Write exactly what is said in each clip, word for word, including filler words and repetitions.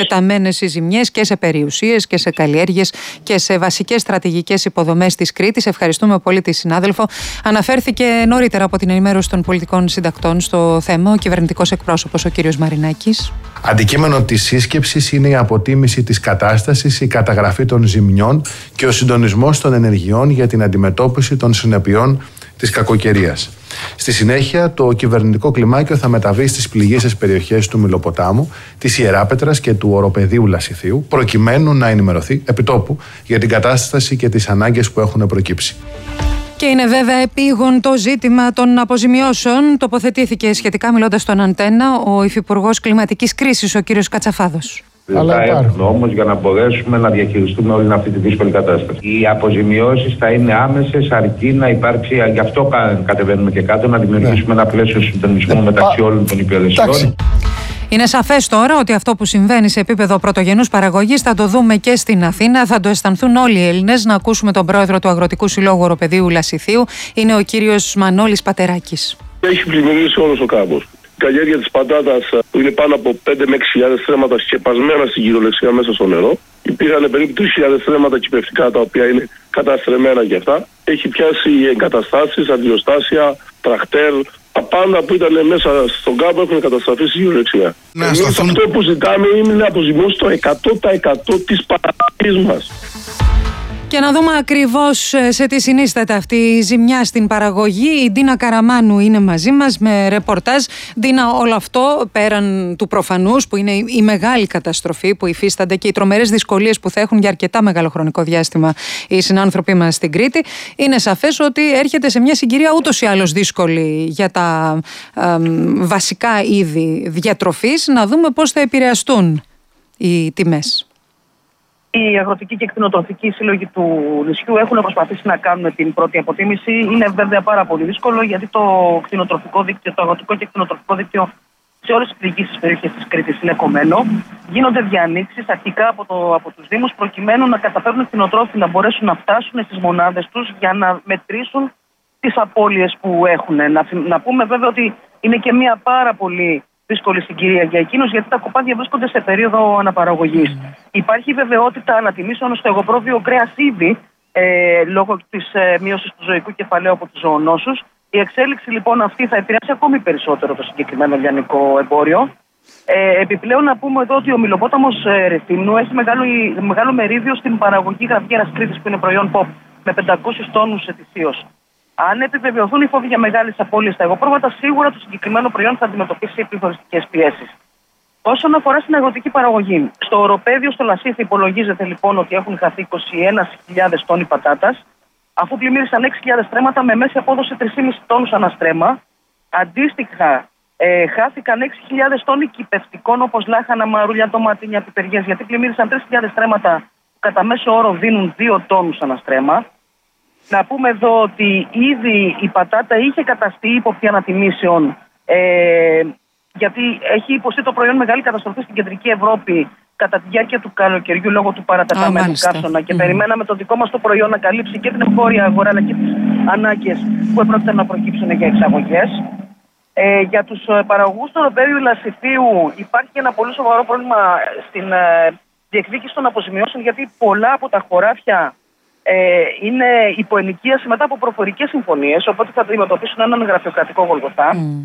Τεταμένες οι ζημιές και σε περιουσίες και σε καλλιέργειες και σε βασικές στρατηγικές υποδομές της Κρήτης. Ευχαριστούμε πολύ τη συνάδελφο. Αναφέρθηκε νωρίτερα από την ενημέρωση των πολιτικών συντακτών στο θέμα ο κυβερνητικός εκπρόσωπος, ο κύριος Μαρινάκης. Αντικείμενο της σύσκεψης είναι η αποτίμηση της κατάστασης, η καταγραφή των ζημιών και ο συντονισμός των ενεργειών για την αντιμετώπιση των συνεπειών της κακοκαιρίας. Στη συνέχεια, το κυβερνητικό κλιμάκιο θα μεταβεί στις πληγείσες περιοχές του Μηλοποτάμου, της Ιεράπετρας και του οροπεδίου Λασιθίου, προκειμένου να ενημερωθεί επιτόπου για την κατάσταση και τις ανάγκες που έχουν προκύψει. Και είναι βέβαια επίγον το ζήτημα των αποζημιώσεων. Τοποθετήθηκε σχετικά, μιλώντας στον Αντένα, ο Υφυπουργός Κλιματικής Κρίσης, ο κύριος Κατσαφάδος. Θα έχουμε όμως για να μπορέσουμε να διαχειριστούμε όλη αυτή τη δύσκολη κατάσταση. Οι αποζημιώσεις θα είναι άμεσες, αρκεί να υπάρξει, γι' αυτό κατεβαίνουμε και κάτω, να δημιουργήσουμε ναι. ένα πλαίσιο συντονισμού ναι. μεταξύ όλων των υπηρεσιών. Είναι σαφές τώρα ότι αυτό που συμβαίνει σε επίπεδο πρωτογενούς παραγωγής θα το δούμε και στην Αθήνα, θα το αισθανθούν όλοι οι Έλληνες. Να ακούσουμε τον πρόεδρο του Αγροτικού Συλλόγου Οροπεδίου Λασιθίου, είναι ο κύριος Μανώλης Πατεράκης. Έχει πλημμυρίσει όλος ο κάμπος. Η καλλιέργεια της πατάτας που είναι πάνω από πέντε με έξι χιλιάδες στρέμματα σκεπασμένα στην κυριολεξία μέσα στο νερό. Υπήρχαν περίπου τρεις χιλιάδες στρέμματα κυπευτικά τα οποία είναι καταστρεμμένα και αυτά. Έχει πιάσει εγκαταστάσεις, αντιοστάσια, τραχτέρ. Τα πάντα που ήταν μέσα στον κάμπο έχουν καταστραφεί στην κυριολεξία. Ναι, Εμείς αυτό που ζητάμε είναι να αποζημιώσει το εκατό τοις εκατό της παραγωγής μας. Και να δούμε ακριβώς σε τι συνίσταται αυτή η ζημιά στην παραγωγή. Η Ντίνα Καραμάνου είναι μαζί μας με ρεπορτάζ. Ντίνα, όλο αυτό πέραν του προφανούς που είναι η μεγάλη καταστροφή που υφίστανται και οι τρομερές δυσκολίες που θα έχουν για αρκετά μεγάλο χρονικό διάστημα οι συνάνθρωποι μας στην Κρήτη, είναι σαφές ότι έρχεται σε μια συγκυρία ούτως ή άλλως δύσκολη για τα ε, βασικά είδη διατροφής. Να δούμε πώς θα επηρεαστούν οι τιμές. Οι αγροτικοί και κτηνοτροφικοί σύλλογοι του νησιού έχουν προσπαθήσει να κάνουν την πρώτη αποτίμηση. Είναι βέβαια πάρα πολύ δύσκολο, γιατί το κτηνοτροφικό δίκτυο, το αγροτικό και κτηνοτροφικό δίκτυο σε όλες τις πληγήσεις περιοχές της Κρήτης είναι κομμένο. Γίνονται διανοίξεις αρχικά από, το, από τους Δήμους, προκειμένου να καταφέρουν οι κτηνοτρόφοι να μπορέσουν να φτάσουν στις μονάδες τους για να μετρήσουν τις απώλειες που έχουν. Να, να πούμε βέβαια ότι είναι και μια πάρα πολύ δύσκολη συγκυρία για εκείνους, γιατί τα κοπάδια βρίσκονται σε περίοδο αναπαραγωγής. Mm. Υπάρχει βεβαιότητα ανατιμήσεων στο εγωπρόβιο κρέας ήδη, ε, λόγω της ε, μείωσης του ζωικού κεφαλαίου από τους ζωονόσους. Η εξέλιξη λοιπόν αυτή θα επηρεάσει ακόμη περισσότερο το συγκεκριμένο λιανικό εμπόριο. Ε, επιπλέον, να πούμε εδώ ότι ο Μηλοπόταμος ε, Ρεθύμνου έχει μεγάλο, μεγάλο μερίδιο στην παραγωγή γραβιέρας Κρήτης, που είναι προϊόν ποπ, με πεντακόσιους τόνους ετησίως. Αν επιβεβαιωθούν οι φόβοι για μεγάλες απώλειες στα εγωπρόβατα, σίγουρα το συγκεκριμένο προϊόν θα αντιμετωπίσει πληθωριστικές πιέσεις. Όσον αφορά στην αγροτική παραγωγή, στο οροπέδιο στο Λασίθι υπολογίζεται λοιπόν ότι έχουν χαθεί είκοσι ένα χιλιάδες τόνοι πατάτας, αφού πλημμύρισαν έξι χιλιάδες στρέμματα με μέση απόδοση τρεις κόμμα πέντε τόνους ανά στρέμμα. Αντίστοιχα, ε, χάθηκαν έξι χιλιάδες τόνοι κυπευτικών, όπως λάχανα, μαρούλια, ντοματίνια, πιπεριές, γιατί πλημμύρισαν τρεις χιλιάδες στρέμματα που κατά μέσο όρο δίνουν δύο τόνους ανά στρέμμα. Να πούμε εδώ ότι ήδη η πατάτα είχε καταστεί ύποπτη ανατιμήσεων, ε, γιατί έχει υποστεί το προϊόν μεγάλη καταστροφή στην κεντρική Ευρώπη κατά τη διάρκεια του καλοκαιριού λόγω του παρατεταμένου καύσωνα, και mm. περιμέναμε το δικό μας το προϊόν να καλύψει και την εγχώρια αγορά αλλά και τις ανάγκες που επρόκειται να προκύψουν για εξαγωγές. Ε, για τους παραγωγούς του οροπέδιου Λασιθίου υπάρχει ένα πολύ σοβαρό πρόβλημα στην ε, διεκδίκηση των αποζημιώσεων, γιατί πολλά από τα χωράφια Ε, είναι υποενοικίαση μετά από προφορικές συμφωνίες, οπότε θα αντιμετωπίσουν έναν γραφειοκρατικό γολγοθά. Mm.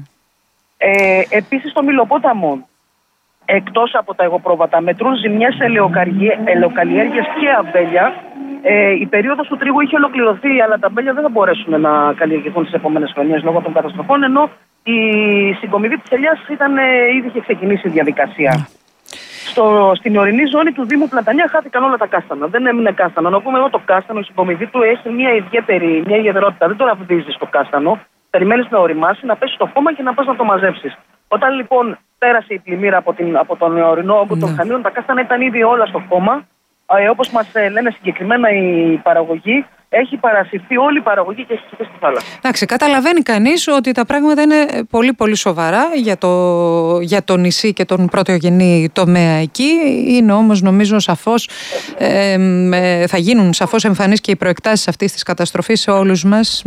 Ε, επίσης, στο Μηλοπόταμο, εκτός από τα εγωπρόβατα, μετρούν ζημιές σε ελαιοκαλλιέργειες και αμπέλια. Ε, η περίοδος του τρίγου είχε ολοκληρωθεί, αλλά τα αμπέλια δεν θα μπορέσουν να καλλιεργηθούν τις επόμενες χρονιές λόγω των καταστροφών, ενώ η συγκομιδή της ελιάς ήταν, ήδη είχε ξεκινήσει η διαδικασία. Mm. Στο, στην ορεινή ζώνη του Δήμου Πλατανιά χάθηκαν όλα τα κάστανα. Δεν έμεινε κάστανο. Να πούμε εδώ το κάστανο, η συγκομιδή του έχει μια ιδιαίτερη, μια ιδιαιτερότητα. Δεν το ραβδίζει το κάστανο. Περιμένεις να οριμάσει, να πέσει στο χώμα και να πας να το μαζέψεις. Όταν λοιπόν πέρασε η πλημμύρα από, την, από τον ορεινό όγκο των Χανίων, τα κάστανα ήταν ήδη όλα στο χώμα. Ε, όπως μας ε, λένε συγκεκριμένα η παραγωγή, έχει παρασυρθεί όλη η παραγωγή και έχει χυθεί στη θάλασσα. Εντάξει, καταλαβαίνει κανείς ότι τα πράγματα είναι πολύ πολύ σοβαρά για το, για το νησί και τον πρωτογενή τομέα εκεί. Είναι όμως, νομίζω, σαφώς ε, ε, θα γίνουν σαφώς εμφανείς και οι προεκτάσεις αυτής της καταστροφής σε όλους μας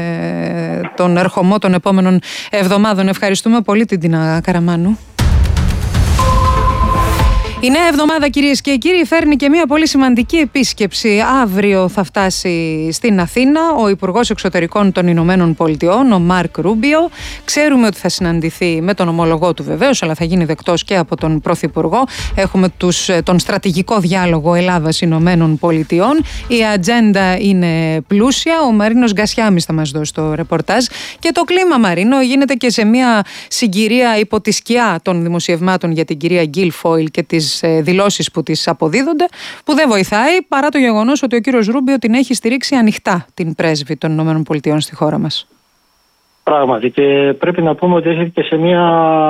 με τον ερχομό των επόμενων εβδομάδων. Ευχαριστούμε πολύ την Ντίνα Καραμάνου. Η νέα εβδομάδα, κυρίες και κύριοι, φέρνει και μια πολύ σημαντική επίσκεψη. Αύριο θα φτάσει στην Αθήνα ο Υπουργός Εξωτερικών των Ηνωμένων Πολιτειών, ο Μάρκ Ρούμπιο. Ξέρουμε ότι θα συναντηθεί με τον ομολογό του βεβαίως, αλλά θα γίνει δεκτός και από τον Πρωθυπουργό. Έχουμε τους, τον στρατηγικό διάλογο Ελλάδας-Ηνωμένων Πολιτειών. Η ατζέντα είναι πλούσια. Ο Μαρίνος Γκασιάμις θα μας δώσει το ρεπορτάζ. Και το κλίμα, Μαρίνο, γίνεται και σε μια συγκυρία υπό τη σκιά των δημοσιευμάτων για την κυρία Γκίλφοιλ και τις δηλώσεις που τις αποδίδονται, που δεν βοηθάει, παρά το γεγονός ότι ο κύριος Ρούμπιο την έχει στηρίξει ανοιχτά, την πρέσβη των ΗΠΑ στη χώρα μας. Πράγματι, και πρέπει να πούμε ότι έχει και σε μια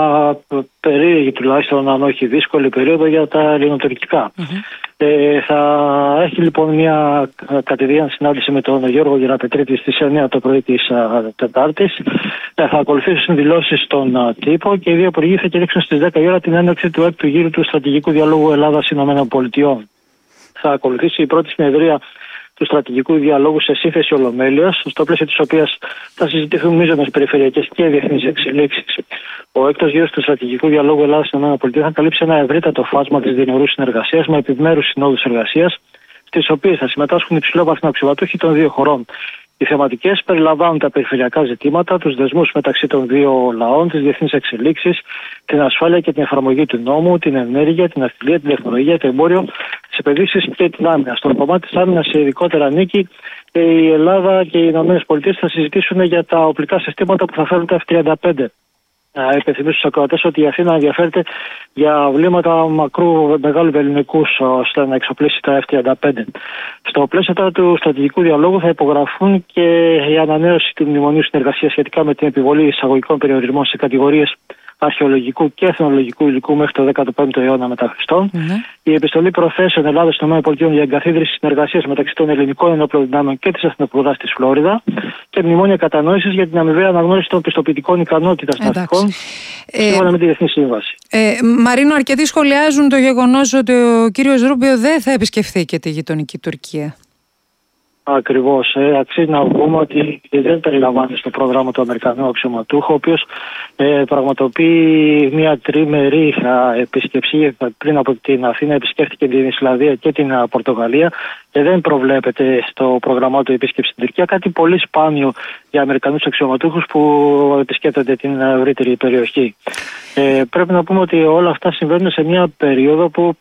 περίεργη, τουλάχιστον αν όχι δύσκολη περίοδο, για τα ελληνοτουρκικά. Mm-hmm. Ε, θα έχει λοιπόν μια κατηδίαν συνάντηση με τον Γιώργο Γεραπετρίτη στις εννιά το πρωί της Τετάρτης. Ε, θα ακολουθήσουν δηλώσεις στον τύπο και οι δύο υπουργοί θα κηρύξουν στις δέκα η ώρα την έναρξη του έκτου γύρου του στρατηγικού διαλόγου Ελλάδας-ΗΠΑ. Θα ακολουθήσει η πρώτη συνεδρία του στρατηγικού διαλόγου σε σύνθεση ολομέλειας, στο πλαίσιο της οποίας θα συζητηθούν μείζονες περιφερειακές και διεθνείς εξελίξεις. Ο έκτος γύρος του στρατηγικού διαλόγου Ελλάδας-ΗΠΑ θα καλύψει ένα ευρύτατο φάσμα της διμερούς συνεργασίας με επιμέρους συνόδους εργασίας, στις οποίες θα συμμετάσχουν υψηλόβαθμοι αξιωματούχοι των δύο χωρών. Οι θεματικές περιλαμβάνουν τα περιφερειακά ζητήματα, τους δεσμούς μεταξύ των δύο λαών, τις διεθνείς εξελίξεις, την ασφάλεια και την εφαρμογή του νόμου, την ενέργεια, την ναυτιλία, την τεχνολογία, το εμπόριο, τις επενδύσεις και την άμυνα. Στον κομμάτι της άμυνας, ειδικότερα νίκη, η Ελλάδα και οι ΗΠΑ θα συζητήσουν για τα οπλικά συστήματα που θα φέρουν τα εφ τριάντα πέντε. Να υπενθυμίσω στους ακροατές ότι η Αθήνα ενδιαφέρεται για βλήματα μακρού μεγάλου βεληνικούς ώστε να εξοπλίσει τα εφ τριάντα πέντε. Στο πλαίσιο τώρα του στρατηγικού διαλόγου θα υπογραφούν και η ανανέωση του μνημονίου συνεργασίας σχετικά με την επιβολή εισαγωγικών περιορισμών σε κατηγορίες αρχαιολογικού και εθνολογικού υλικού μέχρι το δέκατο πέμπτο αιώνα μετά Χριστόν. Mm-hmm. Η επιστολή προθέσεων Ελλάδας των ΗΠΑ για εγκαθίδρυση συνεργασίας μεταξύ των ελληνικών ενόπλων δυνάμεων και της εθνοπροδράσης της Φλόριδα και μνημόνια κατανόησης για την αμοιβαία αναγνώριση των πιστοποιητικών ικανότητας ναυτικών σύμφωνα με τη Διεθνή Σύμβαση. Ε, Μαρίνο, αρκετοί σχολιάζουν το γεγονός ότι ο κύριος Ρούμπιο δεν θα επισκεφθεί και τη γειτονική Τουρκία. Ακριβώς. Ε, αξίζει να πούμε ότι δεν περιλαμβάνεται στο πρόγραμμα του Αμερικανού αξιωματούχου, ο οποίος ε, πραγματοποιεί μια τριμερή επίσκεψη. Πριν από την Αθήνα επισκέφθηκε την Ισλανδία και την Πορτογαλία και δεν προβλέπεται στο πρόγραμμά του επίσκεψη στην Τουρκία, κάτι πολύ σπάνιο για Αμερικανούς αξιωματούχους που επισκέπτονται την ευρύτερη περιοχή. Ε, πρέπει να πούμε ότι όλα αυτά συμβαίνουν σε μια περίοδο που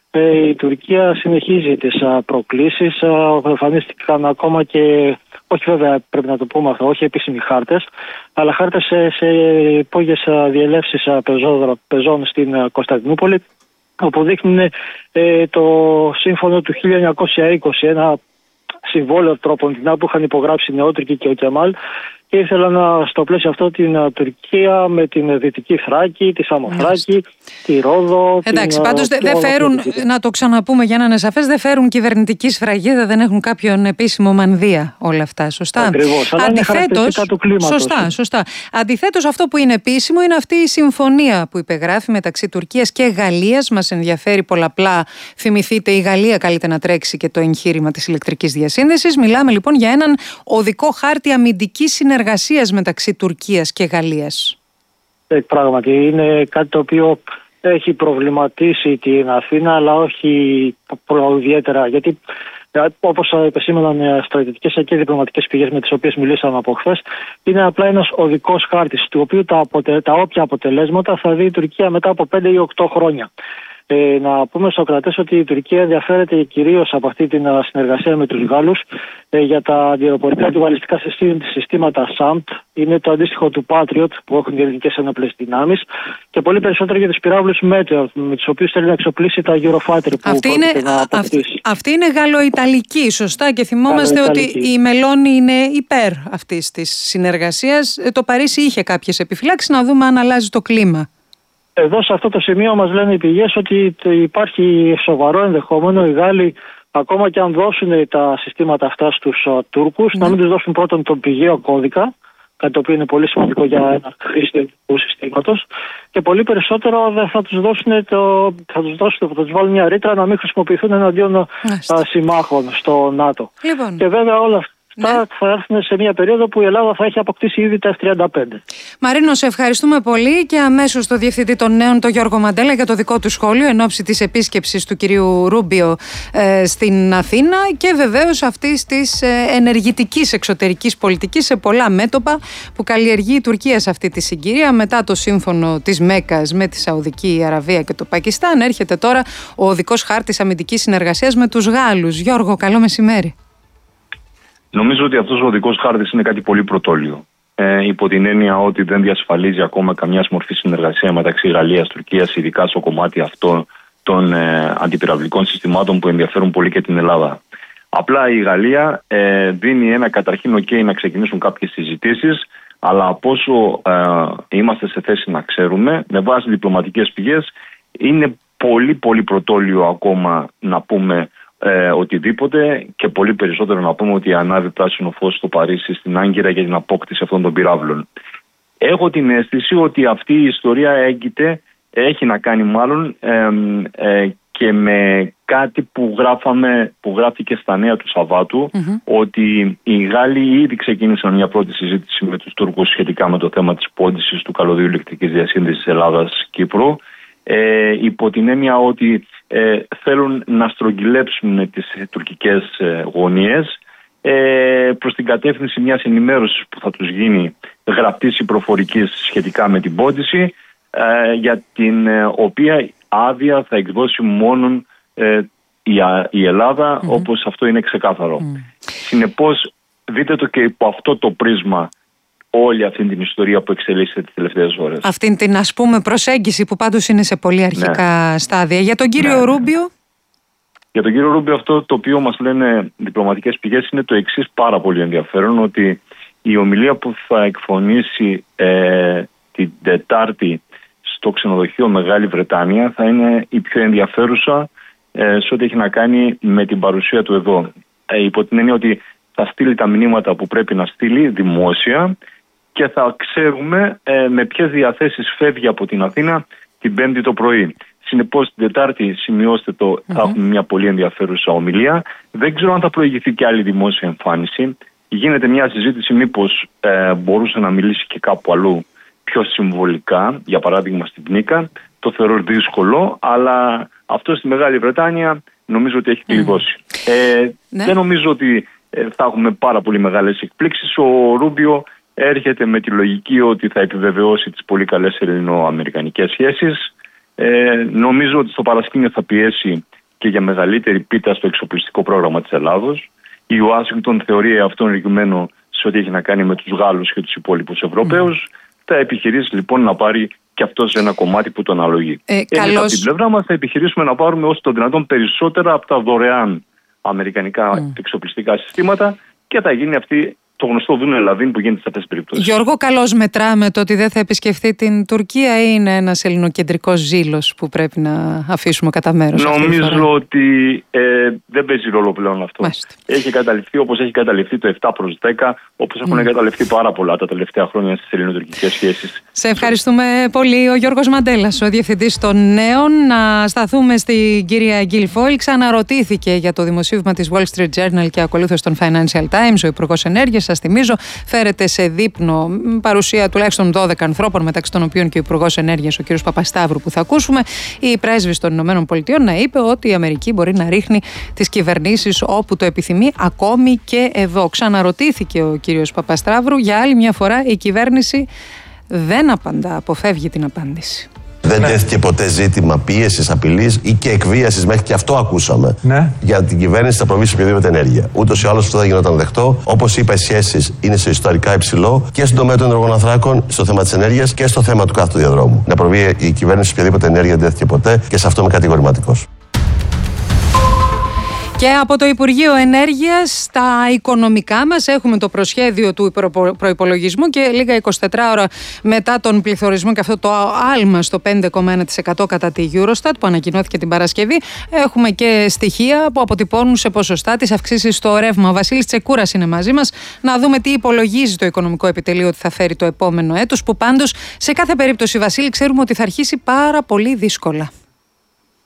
η Τουρκία συνεχίζει τις προκλήσεις, εμφανίστηκαν ακόμα και, όχι βέβαια πρέπει να το πούμε αυτό, όχι επίσημοι χάρτες, αλλά χάρτες σε, σε υπόγειες διελεύσεις πεζών στην Κωνσταντινούπολη, όπου δείχνουν ε, το σύμφωνο του χίλια εννιακόσια είκοσι, ένα συμβόλαιο τρόπον που είχαν υπογράψει οι Νεότουρκοι και ο Κεμάλ, και ήθελαν στο πλαίσιο αυτό την Τουρκία με την Δυτική Θράκη, τη Σαμοθράκη, τη Ρόδο. Εντάξει, την, πάντως δεν δε φέρουν, να το ξαναπούμε για να είναι σαφές, δεν φέρουν κυβερνητική σφραγίδα, δεν έχουν κάποιον επίσημο μανδύα όλα αυτά, σωστά. Ακριβώς, αλλά αντιθέτως, είναι του κλίματος. Σωστά, σωστά. Αντιθέτως, αυτό που είναι επίσημο είναι αυτή η συμφωνία που υπεγράφει μεταξύ Τουρκίας και Γαλλίας. Μας ενδιαφέρει πολλαπλά. Θυμηθείτε, η Γαλλία καλείται να τρέξει και το εγχείρημα της ηλεκτρικής διασύνδεσης. Μιλάμε λοιπόν για έναν οδικό χάρτη αμυντικής συνεργασίας μεταξύ Τουρκίας και Γαλλίας. Ε, πράγματι, είναι κάτι το οποίο έχει προβληματίσει την Αθήνα, αλλά όχι ιδιαίτερα, γιατί όπως επεσήμαναν στρατιωτικές και διπλωματικές πηγές με τις οποίες μιλήσαμε από χθες, είναι απλά ένας οδικός χάρτης, του οποίου τα, αποτε... τα όποια αποτελέσματα θα δει η Τουρκία μετά από πέντε ή οκτώ χρόνια. Ε, να πούμε στους ακροατές ότι η Τουρκία ενδιαφέρεται κυρίως από αυτή την συνεργασία με τους Γάλλους ε, για τα αντιεροπορικά και βαλιστικά συστήματα σάμπτ. Είναι το αντίστοιχο του Patriot που έχουν οι ελληνικές ενόπλες δυνάμεις, και πολύ περισσότερο για τους πυράβλους Meteor, με τους οποίους θέλει να εξοπλίσει τα Eurofighter που αυτή είναι, να αυτή, αυτή είναι γαλλοϊταλική, σωστά, και θυμόμαστε ότι η Μελώνη είναι υπέρ αυτής της συνεργασίας. Το Παρίσι είχε κάποιες επιφυλάξεις, να δούμε αν αλλάζει το κλίμα. Εδώ σε αυτό το σημείο μας λένε οι πηγές ότι υπάρχει σοβαρό ενδεχόμενο οι Γάλλοι, ακόμα και αν δώσουν τα συστήματα αυτά στους uh, Τούρκους, mm. να μην τους δώσουν πρώτον τον πηγαίο κώδικα, κάτι το οποίο είναι πολύ σημαντικό για ένα χρήστη του συστήματος, και πολύ περισσότερο δεν θα τους δώσουν, το, θα τους δώσουν, θα τους βάλουν μια ρήτρα να μην χρησιμοποιηθούν εναντίον uh, συμμάχων στο ΝΑΤΟ. Λοιπόν. Και βέβαια όλα αυτά ναι. θα, θα έρθουν σε μια περίοδο που η Ελλάδα θα έχει αποκτήσει ήδη τα εφ τριάντα πέντε. Μαρίνο, σε ευχαριστούμε πολύ και αμέσως το Διευθυντή των Νέων, τον Γιώργο Μαντέλα, για το δικό του σχόλιο εν ώψη της επίσκεψης του κυρίου Ρούμπιο ε, στην Αθήνα και βεβαίως αυτής της ε, ενεργητικής εξωτερικής πολιτικής σε πολλά μέτωπα που καλλιεργεί η Τουρκία σε αυτή τη συγκυρία. Μετά το σύμφωνο της Μέκκας με τη Σαουδική Αραβία και το Πακιστάν, έρχεται τώρα ο οδικός χάρτης αμυντικής συνεργασίας με τους Γάλλους. Γιώργο, καλό μεσημέρι. Νομίζω ότι αυτός ο οδικός χάρτης είναι κάτι πολύ πρωτόλιο. Ε, υπό την έννοια ότι δεν διασφαλίζει ακόμα καμιά μορφή συνεργασία μεταξύ Γαλλίας και Τουρκίας, ειδικά στο κομμάτι αυτό των ε, αντιπυραυλικών συστημάτων που ενδιαφέρουν πολύ και την Ελλάδα. Απλά η Γαλλία ε, δίνει ένα καταρχήν ok να ξεκινήσουν κάποιες συζητήσεις, αλλά από όσο ε, είμαστε σε θέση να ξέρουμε, με βάση διπλωματικές πηγές, είναι πολύ πολύ πρωτόλιο ακόμα να πούμε Ε, οτιδήποτε και πολύ περισσότερο να πούμε ότι ανάβει πράσινο φως στο Παρίσι, στην Άγκυρα για την απόκτηση αυτών των πυράβλων. Έχω την αίσθηση ότι αυτή η ιστορία έγκυται, έχει να κάνει μάλλον ε, ε, και με κάτι που γράφαμε, που γράφτηκε στα νέα του Σαββάτου, mm-hmm. ότι οι Γάλλοι ήδη ξεκίνησαν μια πρώτη συζήτηση με τους Τούρκους σχετικά με το θέμα της πόντισης του καλωδίου ηλεκτρικής διασύνδεσης Ελλάδας-Κύπρου, ε, υπό την έννοια ότι Ε, θέλουν να στρογγυλέψουν τις ε, τουρκικές ε, γωνίες ε, προς την κατεύθυνση μιας ενημέρωσης που θα τους γίνει γραπτής ή προφορικής σχετικά με την πόντιση, ε, για την ε, οποία άδεια θα εκδώσει μόνον ε, η, η Ελλάδα, mm-hmm. όπως αυτό είναι ξεκάθαρο. Mm. Συνεπώς δείτε το και υπό αυτό το πρίσμα όλη αυτή την ιστορία που εξελίσσεται τις τελευταίες ώρες. Αυτήν την, ας πούμε, προσέγγιση που πάντως είναι σε πολύ αρχικά ναι. στάδια. Για τον κύριο ναι, Ρούμπιο. Ναι. Για τον κύριο Ρούμπιο, αυτό το οποίο μας λένε διπλωματικές πηγές είναι το εξής πάρα πολύ ενδιαφέρον, ότι η ομιλία που θα εκφωνήσει ε, την Τετάρτη στο ξενοδοχείο Μεγάλη Βρετάνια θα είναι η πιο ενδιαφέρουσα ε, σε ό,τι έχει να κάνει με την παρουσία του εδώ. Ε, υπό την έννοια ότι θα στείλει τα μηνύματα που πρέπει να στείλει δημόσια και θα ξέρουμε ε, με ποιες διαθέσεις φεύγει από την Αθήνα την Πέμπτη το πρωί. Συνεπώς την Τετάρτη, σημειώστε το, mm-hmm. θα έχουμε μια πολύ ενδιαφέρουσα ομιλία. Δεν ξέρω αν θα προηγηθεί και άλλη δημόσια εμφάνιση. Γίνεται μια συζήτηση μήπως ε, μπορούσε να μιλήσει και κάπου αλλού πιο συμβολικά, για παράδειγμα στην Πνίκα. Το θεωρώ δύσκολο, αλλά αυτό στη Μεγάλη Βρετάνια νομίζω ότι έχει τελειώσει. Mm. Ε, ναι. Δεν νομίζω ότι ε, θα έχουμε πάρα πολύ μεγάλες εκπλήξεις. Ο Ρούμπιο έρχεται με τη λογική ότι θα επιβεβαιώσει τις πολύ καλές ελληνοαμερικανικές σχέσεις. Ε, νομίζω ότι στο παρασκήνιο θα πιέσει και για μεγαλύτερη πίτα στο εξοπλιστικό πρόγραμμα της Ελλάδος. Η Ουάσιγκτον θεωρεί αυτό ενεργειμένο σε ό,τι έχει να κάνει με τους Γάλλους και τους υπόλοιπους Ευρωπαίους. Mm. Θα επιχειρήσει λοιπόν να πάρει και αυτό σε ένα κομμάτι που τον αναλογεί. Ε, Εμείς από την πλευρά μας θα επιχειρήσουμε να πάρουμε όσο το δυνατόν περισσότερα από τα δωρεάν αμερικανικά mm. εξοπλιστικά συστήματα και θα γίνει αυτή το γνωστό δούνε Λαβίν που γίνεται σε αυτές τις περιπτώσεις. Γιώργο, καλώς μετράμε το ότι δεν θα επισκεφθεί την Τουρκία ή είναι ένας ελληνοκεντρικός ζήλος που πρέπει να αφήσουμε κατά μέρος? Νομίζω ότι ε, δεν παίζει ρόλο πλέον αυτό. Μάλιστα. Έχει καταληφθεί όπως έχει καταληφθεί το επτά προς δέκα, όπως έχουν mm. καταληφθεί πάρα πολλά τα τελευταία χρόνια στις ελληνοτουρκικές σχέσεις. Σε ευχαριστούμε πολύ. Ο Γιώργος Μαντέλας, ο Διευθυντής των Νέων. Να σταθούμε στην κυρία Γκίλφοιλ. Ξαναρωτήθηκε για το δημοσίευμα της Wall Street Journal και ακολούθως των Financial Times ο Υπουργός Ενέργειας. Σας θυμίζω, φέρεται σε δείπνο παρουσία τουλάχιστον δώδεκα ανθρώπων, μεταξύ των οποίων και ο Υπουργός Ενέργειας, ο κ. Παπασταύρου, που θα ακούσουμε. Η πρέσβης των Ηνωμένων Πολιτειών να είπε ότι η Αμερική μπορεί να ρίχνει τις κυβερνήσεις όπου το επιθυμεί, ακόμη και εδώ. Ξαναρωτήθηκε ο κ. Παπασταύρου. Για άλλη μια φορά η κυβέρνηση δεν απαντά, αποφεύγει την απάντηση. Δεν ναι. τέθηκε ποτέ ζήτημα πίεσης, απειλής ή και εκβίασης, μέχρι και αυτό ακούσαμε. Ναι. Για την κυβέρνηση θα προβεί σε οποιαδήποτε ενέργεια. Ούτως ή άλλως αυτό θα γινόταν δεκτό. Όπως είπα, οι σχέσεις είναι σε ιστορικά υψηλό και στον τομέα των ενεργοναθράκων, στο θέμα της ενέργειας και στο θέμα του κάθετου διαδρόμου. Να προβεί η κυβέρνηση σε οποιαδήποτε ενέργεια δεν τέθηκε ποτέ και σε αυτό είμαι κατηγορηματικός. Και από το Υπουργείο Ενέργειας στα οικονομικά μας έχουμε το προσχέδιο του προϋπολογισμού και λίγα εικοσιτέσσερις ώρα μετά τον πληθωρισμό και αυτό το άλμα στο πέντε κόμμα ένα τοις εκατό κατά τη Eurostat που ανακοινώθηκε την Παρασκευή, έχουμε και στοιχεία που αποτυπώνουν σε ποσοστά τις αυξήσεις στο ρεύμα. Ο Βασίλης Τσεκούρας είναι μαζί μας να δούμε τι υπολογίζει το Οικονομικό Επιτελείο ότι θα φέρει το επόμενο έτος, που πάντως σε κάθε περίπτωση, Βασίλη, ξέρουμε ότι θα αρχίσει πάρα πολύ δύσκολα.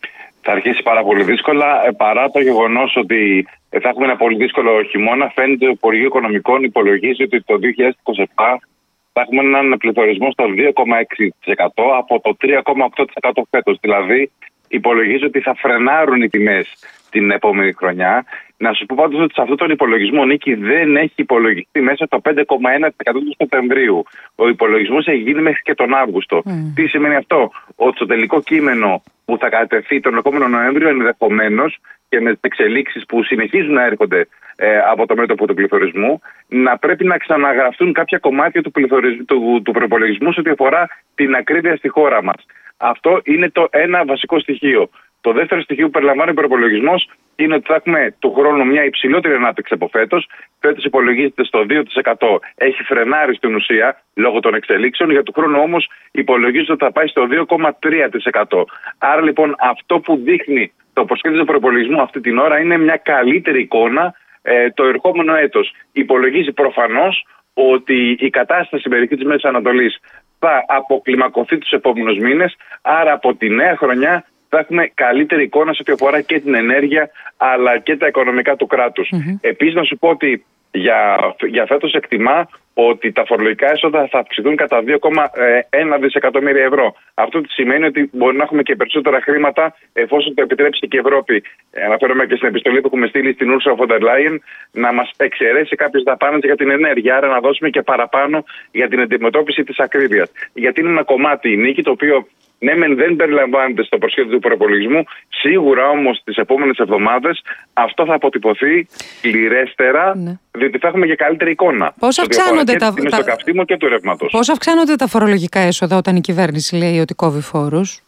Θα αρχίσει πάρα πολύ δύσκολα, παρά το γεγονός ότι θα έχουμε ένα πολύ δύσκολο χειμώνα. Φαίνεται ότι το Υπουργείο Οικονομικών υπολογίζει ότι το δύο χιλιάδες είκοσι επτά θα έχουμε έναν πληθωρισμό στο δύο κόμμα έξι τοις εκατό από το τρία κόμμα οκτώ τοις εκατό φέτος. Δηλαδή, υπολογίζει ότι θα φρενάρουν οι τιμές την επόμενη χρονιά. Να σου πω πάντως ότι σε αυτόν τον υπολογισμό, Νίκη, δεν έχει υπολογιστεί μέσα το πέντε κόμμα ένα τοις εκατό του Σεπτεμβρίου. Ο υπολογισμός έχει γίνει μέχρι και τον Αύγουστο. Mm. Τι σημαίνει αυτό? Ότι στο τελικό κείμενο που θα κατευθεί τον επόμενο Νοέμβριο, ενδεχομένως και με τις εξελίξεις που συνεχίζουν να έρχονται ε, από το μέτωπο του πληθωρισμού, να πρέπει να ξαναγραφτούν κάποια κομμάτια του, του, του προπολογισμού σε ό,τι αφορά την ακρίβεια στη χώρα μας. Αυτό είναι το ένα βασικό στοιχείο. Το δεύτερο στοιχείο που περιλαμβάνει ο προπολογισμός είναι ότι θα έχουμε του χρόνου μια υψηλότερη ανάπτυξη από φέτος. Φέτος υπολογίζεται στο δύο τοις εκατό. Έχει φρενάρει στην ουσία λόγω των εξελίξεων. Για του χρόνου όμως υπολογίζεται ότι θα πάει στο δύο κόμμα τρία τοις εκατό. Άρα λοιπόν αυτό που δείχνει το προσχέδιο του προπολογισμού αυτή την ώρα είναι μια καλύτερη εικόνα ε, το ερχόμενο έτος. Υπολογίζει προφανώς ότι η κατάσταση στην περιοχή της Μέσης Ανατολής θα αποκλιμακωθεί τους επόμενους μήνες. Άρα από τη νέα χρονιά θα έχουμε καλύτερη εικόνα σε ό,τι αφορά και την ενέργεια αλλά και τα οικονομικά του κράτους. Mm-hmm. Επίσης, να σου πω ότι για, για φέτος εκτιμά ότι τα φορολογικά έσοδα θα αυξηθούν κατά δύο κόμμα ένα δισεκατομμύρια ευρώ. Αυτό σημαίνει ότι μπορεί να έχουμε και περισσότερα χρήματα εφόσον το επιτρέψει και η Ευρώπη. Αναφέρομαι και στην επιστολή που έχουμε στείλει στην Ursula von der Leyen να μας εξαιρέσει κάποιες δαπάνες για την ενέργεια. Άρα να δώσουμε και παραπάνω για την αντιμετώπιση της ακρίβειας. Γιατί είναι ένα κομμάτι, Νίκη, το οποίο ναι, μεν δεν περιλαμβάνεται στο προσχέδιο του προπολογισμού. Σίγουρα όμως τις επόμενες εβδομάδες αυτό θα αποτυπωθεί πληρέστερα, ναι. διότι θα έχουμε και καλύτερη εικόνα. Πώς αυξάνονται τα, τα... στο καύσιμο και του ρεύματος. Πώς αυξάνονται τα φορολογικά έσοδα όταν η κυβέρνηση λέει ότι κόβει φόρους?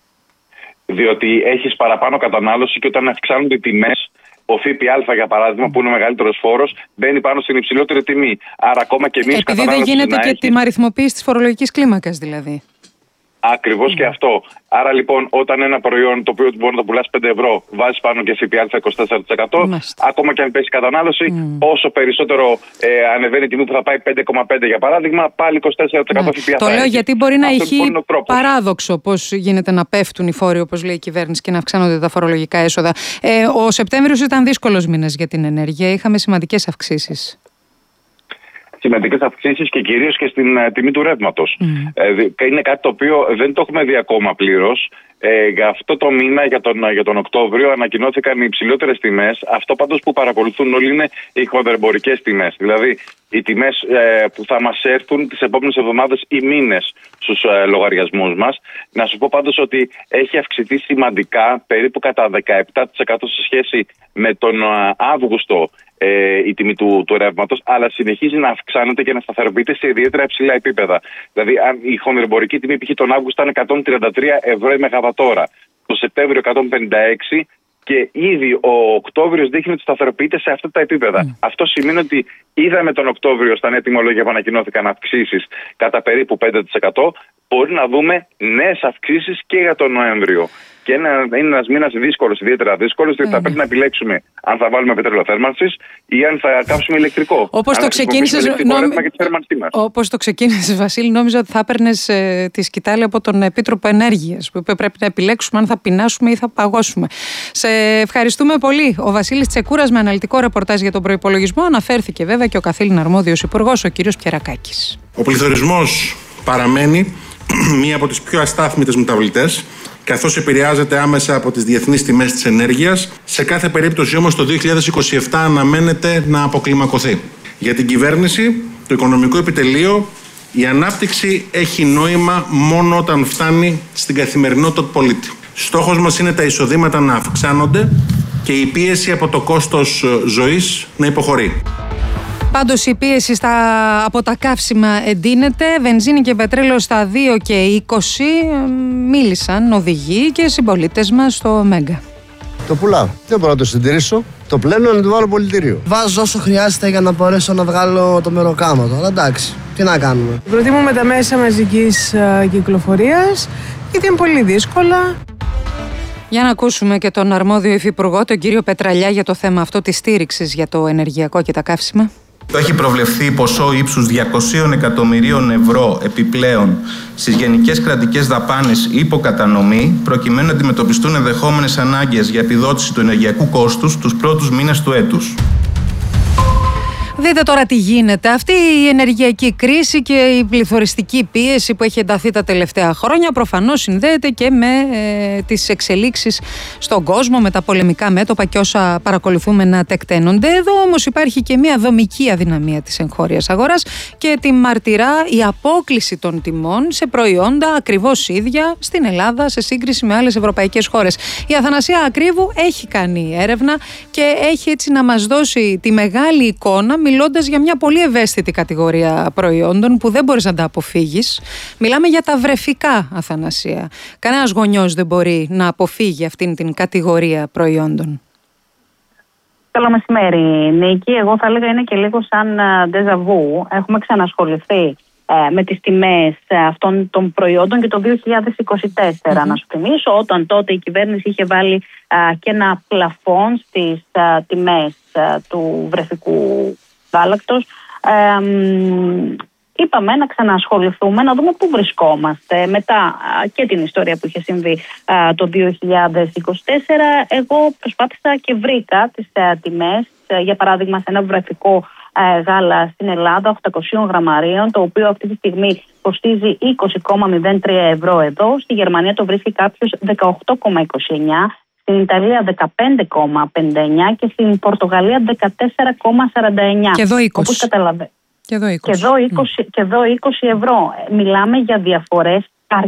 Διότι έχεις παραπάνω κατανάλωση και όταν αυξάνονται οι τιμές, ο ΦΠΑ για παράδειγμα, mm. που είναι ο μεγαλύτερος φόρος, μπαίνει πάνω στην υψηλότερη τιμή. Άρα ακόμα και εμείς επειδή δεν γίνεται και έχεις... τιμαριθμοποίηση της φορολογικής κλίμακας δηλαδή. Ακριβώς mm. και αυτό. Άρα λοιπόν, όταν ένα προϊόν το οποίο μπορεί να το πουλάς πέντε ευρώ, βάζεις πάνω και ΦΠΑ είκοσι τέσσερα τοις εκατό, Μάλιστα. ακόμα και αν πέσει η κατανάλωση, mm. όσο περισσότερο ε, ανεβαίνει η τιμή που θα πάει πέντε κόμμα πέντε για παράδειγμα, πάλι είκοσι τέσσερα τοις εκατό ΦΠΑ. Το λέω γιατί μπορεί να έχει παράδοξο πώς γίνεται να πέφτουν οι φόροι, όπως λέει η κυβέρνηση, και να αυξάνονται τα φορολογικά έσοδα. Ε, ο Σεπτέμβριος ήταν δύσκολος μήνας για την ενέργεια. Είχαμε σημαντικές αυξήσεις. Σημαντικές αυξήσεις και κυρίως και στην uh, τιμή του ρεύματος. Mm. Ε, είναι κάτι το οποίο δεν το έχουμε δει ακόμα πλήρως. Ε, για αυτό το μήνα, για τον, για τον Οκτώβριο, ανακοινώθηκαν οι υψηλότερες τιμές. Αυτό πάντως που παρακολουθούν όλοι είναι οι χονδρεμπορικές τιμές. Δηλαδή, οι τιμές ε, που θα μας έρθουν τις επόμενες εβδομάδες ή μήνες στους ε, λογαριασμούς μας. Να σου πω πάντως ότι έχει αυξηθεί σημαντικά, περίπου κατά δεκαεπτά τοις εκατό σε σχέση με τον ε, Αύγουστο, ε, η τιμή του, του ρεύματος, αλλά συνεχίζει να αυξάνεται και να σταθεροποιείται σε ιδιαίτερα υψηλά επίπεδα. Δηλαδή, αν η χονδρεμπορική τιμή π.χ. τον Αύγουστο ήταν εκατόν τριάντα τρία ευρώ η μεγαβατόρα, το Σεπτέμβριο εκατόν πενήντα έξι, και ήδη ο Οκτώβριος δείχνει ότι σταθεροποιείται σε αυτά τα επίπεδα. Mm. Αυτό σημαίνει ότι είδαμε τον Οκτώβριο στα νέα τιμολόγια που ανακοινώθηκαν αυξήσεις κατά περίπου πέντε τοις εκατό. Μπορεί να δούμε νέες αυξήσεις και για τον Νοέμβριο. Και είναι, είναι ένας μήνας δύσκολος, ιδιαίτερα δύσκολος, διότι mm. θα πρέπει να επιλέξουμε αν θα βάλουμε πετρέλαιο θέρμανσης ή αν θα κάψουμε ηλεκτρικό. Όπως το ξεκίνησες, νόμι... Όπως το ξεκίνησες, Βασίλη, νόμιζα ότι θα έπαιρνες ε, τη σκητάλη από τον Επίτροπο Ενέργειας, που είπε πρέπει να επιλέξουμε αν θα πεινάσουμε ή θα παγώσουμε. Σε ευχαριστούμε πολύ. Ο Βασίλης Τσεκούρας με αναλυτικό ρεπορτάζ για τον προϋπολογισμό. Αναφέρθηκε βέβαια και ο καθήλυνα αρμόδιος υπουργός, ο κ. Πιερακάκης. Ο πληθωρισμός παραμένει μία από τις πιο αστάθμιτες μεταβλητές, καθώς επηρεάζεται άμεσα από τις διεθνείς τιμές της ενέργειας. Σε κάθε περίπτωση όμως το δύο χιλιάδες είκοσι επτά αναμένεται να αποκλιμακωθεί. Για την κυβέρνηση, το οικονομικό επιτελείο, η ανάπτυξη έχει νόημα μόνο όταν φτάνει στην καθημερινότητα του πολίτη. Στόχος μας είναι τα εισοδήματα να αυξάνονται και η πίεση από το κόστος ζωής να υποχωρεί. Πάντως η πίεση στα, από τα καύσιμα εντείνεται. Βενζίνη και πετρέλαιο στα δύο και είκοσι. Μίλησαν οδηγοί και συμπολίτες μας στο Μέγκα. Το πουλάω. Δεν μπορώ να το συντηρήσω. Το πλένω να του βάλω πολιτήριο. Βάζω όσο χρειάζεται για να μπορέσω να βγάλω το μεροκάματο. Αλλά εντάξει, τι να κάνουμε. Προτιμούμε τα μέσα μαζικής κυκλοφορίας, γιατί είναι πολύ δύσκολα. Για να ακούσουμε και τον αρμόδιο υφυπουργό, τον κύριο Πετραλιά, για το θέμα αυτό της στήριξης για το ενεργειακό και τα καύσιμα. Έχει προβλεφθεί ποσό ύψους διακόσια εκατομμυρίων ευρώ επιπλέον στις γενικές κρατικές δαπάνες υποκατανομή, προκειμένου να αντιμετωπιστούν ενδεχόμενες ανάγκες για επιδότηση του ενεργειακού κόστους τους πρώτους μήνες του έτους. Δείτε τώρα τι γίνεται. Αυτή η ενεργειακή κρίση και η πληθωριστική πίεση που έχει ενταθεί τα τελευταία χρόνια προφανώς συνδέεται και με ε, τις εξελίξεις στον κόσμο, με τα πολεμικά μέτωπα και όσα παρακολουθούμε να τεκταίνονται. Εδώ όμως υπάρχει και μια δομική αδυναμία της εγχώριας αγοράς και τη μαρτυρά η απόκλιση των τιμών σε προϊόντα ακριβώς ίδια στην Ελλάδα σε σύγκριση με άλλες ευρωπαϊκές χώρες. Η Αθανασία Ακρίβου έχει κάνει έρευνα και έχει έτσι να μας δώσει τη μεγάλη εικόνα, μιλώντας για μια πολύ ευαίσθητη κατηγορία προϊόντων που δεν μπορείς να τα αποφύγεις. Μιλάμε για τα βρεφικά, Αθανασία. Κανένας γονιός δεν μπορεί να αποφύγει αυτήν την κατηγορία προϊόντων. Καλό μεσημέρι, Νίκη. Εγώ θα έλεγα είναι και λίγο σαν ντεζαβού. Έχουμε ξανασχοληθεί ε, με τις τιμές αυτών των προϊόντων και το δύο χιλιάδες είκοσι τέσσερα. Mm-hmm. Να σου θυμίσω, όταν τότε η κυβέρνηση είχε βάλει α, και ένα πλαφόν στις α, τιμές α, του βρεφικού γάλακτος. Ε, είπαμε να ξανασχοληθούμε, να δούμε πού βρισκόμαστε μετά α, και την ιστορία που είχε συμβεί α, το δύο χιλιάδες είκοσι τέσσερα. Εγώ προσπάθησα και βρήκα τις α, τιμές, α, για παράδειγμα σε ένα βρεφικό α, γάλα στην Ελλάδα οκτακόσια γραμμαρίων, το οποίο αυτή τη στιγμή κοστίζει είκοσι κόμμα μηδέν τρία ευρώ εδώ. Στη Γερμανία το βρίσκει κάποιος δεκαοκτώ κόμμα είκοσι εννιά, στην Ιταλία δεκαπέντε κόμμα πενήντα εννιά και στην Πορτογαλία δεκατέσσερα κόμμα σαράντα εννιά. Και εδώ είκοσι. Όπως καταλαβαίνετε. Και εδώ είκοσι. Και εδώ είκοσι, mm. και εδώ είκοσι ευρώ. Μιλάμε για διαφορές,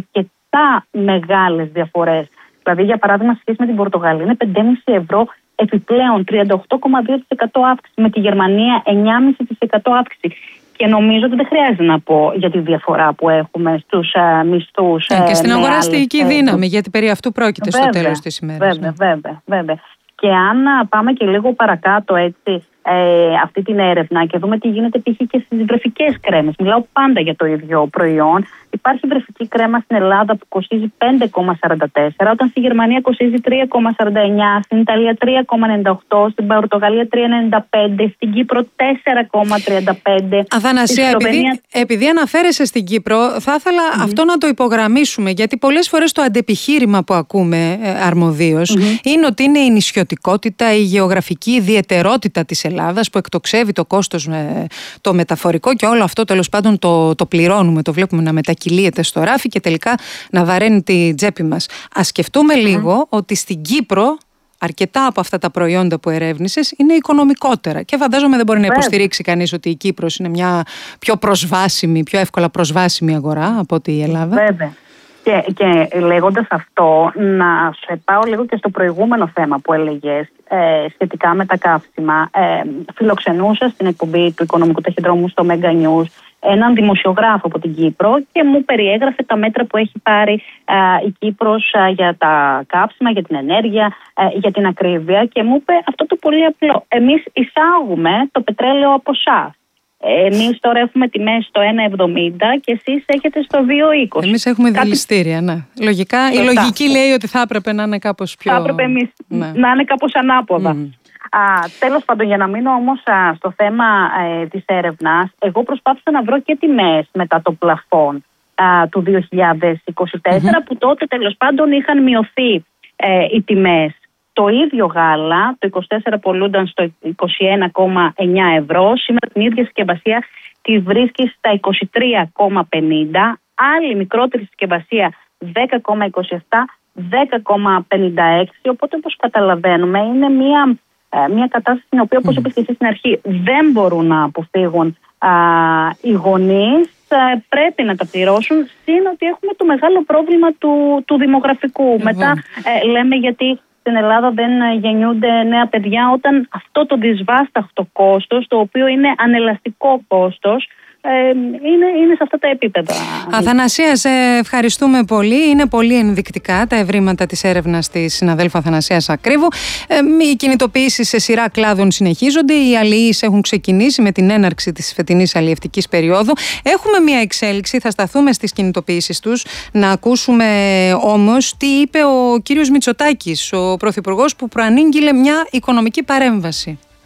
αρκετά μεγάλες διαφορές. Δηλαδή, για παράδειγμα, σχέση με την Πορτογαλία είναι πέντε κόμμα πέντε ευρώ επιπλέον, τριάντα οκτώ κόμμα δύο τοις εκατό αύξηση. Με τη Γερμανία εννιά κόμμα πέντε τοις εκατό αύξηση. Και νομίζω ότι δεν χρειάζεται να πω για τη διαφορά που έχουμε στους uh, μισθούς. Ε, και στην αγοραστική δύναμη, γιατί περί αυτού πρόκειται βέβαια, στο τέλος της ημέρας. Βέβαια, ναι. βέβαια, βέβαια. Και αν πάμε και λίγο παρακάτω έτσι, ε, αυτή την έρευνα και δούμε τι γίνεται π.χ. και στις βρεφικές κρέμες. Μιλάω πάντα για το ίδιο προϊόν. Υπάρχει βρεφική κρέμα στην Ελλάδα που κοστίζει πέντε κόμμα σαράντα τέσσερα, όταν στη Γερμανία κοστίζει τρία κόμμα σαράντα εννιά, στην Ιταλία τρία κόμμα ενενήντα οκτώ, στην Πορτογαλία τρία κόμμα ενενήντα πέντε, στην Κύπρο τέσσερα κόμμα τριάντα πέντε. Αθανασία, Σλοβενία... επειδή, επειδή αναφέρεσαι στην Κύπρο, θα ήθελα mm-hmm. αυτό να το υπογραμμίσουμε, γιατί πολλές φορές το αντεπιχείρημα που ακούμε ε, αρμοδίως mm-hmm. είναι ότι είναι η νησιωτικότητα, η γεωγραφική ιδιαιτερότητα της Ελλάδας που εκτοξεύει το κόστος με το μεταφορικό και όλο αυτό τέλος πάντων το, το πληρώνουμε, το βλέπουμε να μετακυλίεται στο ράφι και τελικά να βαραίνει τη τσέπη μας. Ας σκεφτούμε mm. λίγο ότι στην Κύπρο αρκετά από αυτά τα προϊόντα που ερεύνησες είναι οικονομικότερα και φαντάζομαι δεν μπορεί να υποστηρίξει κανείς ότι η Κύπρος είναι μια πιο προσβάσιμη, πιο εύκολα προσβάσιμη αγορά από ότι η Ελλάδα. Βέβαια. Και, και λέγοντας αυτό, να σε πάω λίγο και στο προηγούμενο θέμα που έλεγες ε, σχετικά με τα καύσιμα. Ε, φιλοξενούσα στην εκπομπή του Οικονομικού Ταχυδρόμου στο Mega News έναν δημοσιογράφο από την Κύπρο και μου περιέγραφε τα μέτρα που έχει πάρει ε, η Κύπρος ε, για τα καύσιμα, για την ενέργεια, ε, για την ακρίβεια και μου είπε αυτό το πολύ απλό. Εμείς εισάγουμε το πετρέλαιο από εσάς. Εμείς τώρα έχουμε τιμές στο ένα εβδομήντα και εσείς έχετε στο δύο είκοσι. Εμείς έχουμε Κάτι... δηληστήρια, ναι. Λογικά, η λογική λέει ότι θα έπρεπε να είναι κάπως πιο... Θα έπρεπε εμείς ναι. να είναι κάπως ανάποδα. Mm. Α, τέλος πάντων, για να μείνω όμως α, στο θέμα ε, της έρευνας, εγώ προσπάθησα να βρω και τιμές μετά το πλαφόν α, του δύο χιλιάδες είκοσι τέσσερα mm-hmm. που τότε τέλος πάντων είχαν μειωθεί ε, οι τιμές. Το ίδιο γάλα, το είκοσι τέσσερα πολλούνταν στο είκοσι ένα κόμμα εννιά ευρώ. Σήμερα την ίδια συσκευασία τη βρίσκει στα είκοσι τρία κόμμα πενήντα. Άλλη μικρότερη συσκευασία δέκα κόμμα είκοσι επτά, δέκα κόμμα πενήντα έξι. Οπότε όπως καταλαβαίνουμε είναι μια, μια κατάσταση στην οποία όπως είπες και εσύ στην αρχή δεν μπορούν να αποφύγουν α, οι γονείς. Πρέπει να τα πληρώσουν, συν ότι έχουμε το μεγάλο πρόβλημα του, του δημογραφικού. Mm-hmm. Μετά ε, λέμε γιατί στην Ελλάδα δεν γεννιούνται νέα παιδιά όταν αυτό το δυσβάσταχτο κόστος, το οποίο είναι ανελαστικό κόστος, ε, είναι, είναι σε αυτά τα επίπεδα. Αθανασία, σε ευχαριστούμε πολύ. Είναι πολύ ενδεικτικά τα ευρήματα της έρευνας της συναδέλφου Αθανασίας Ακρίβου. Ε, οι κινητοποιήσεις σε σειρά κλάδων συνεχίζονται. Οι αλληλείς έχουν ξεκινήσει με την έναρξη της φετινής αλλιευτικής περίοδου. Έχουμε μια εξέλιξη, θα σταθούμε στις κινητοποιήσεις τους. Να ακούσουμε όμως τι είπε ο κύριος Μητσοτάκης, ο Πρωθυπουργός, που προανήγγειλε μια οικονομική παρέμβαση.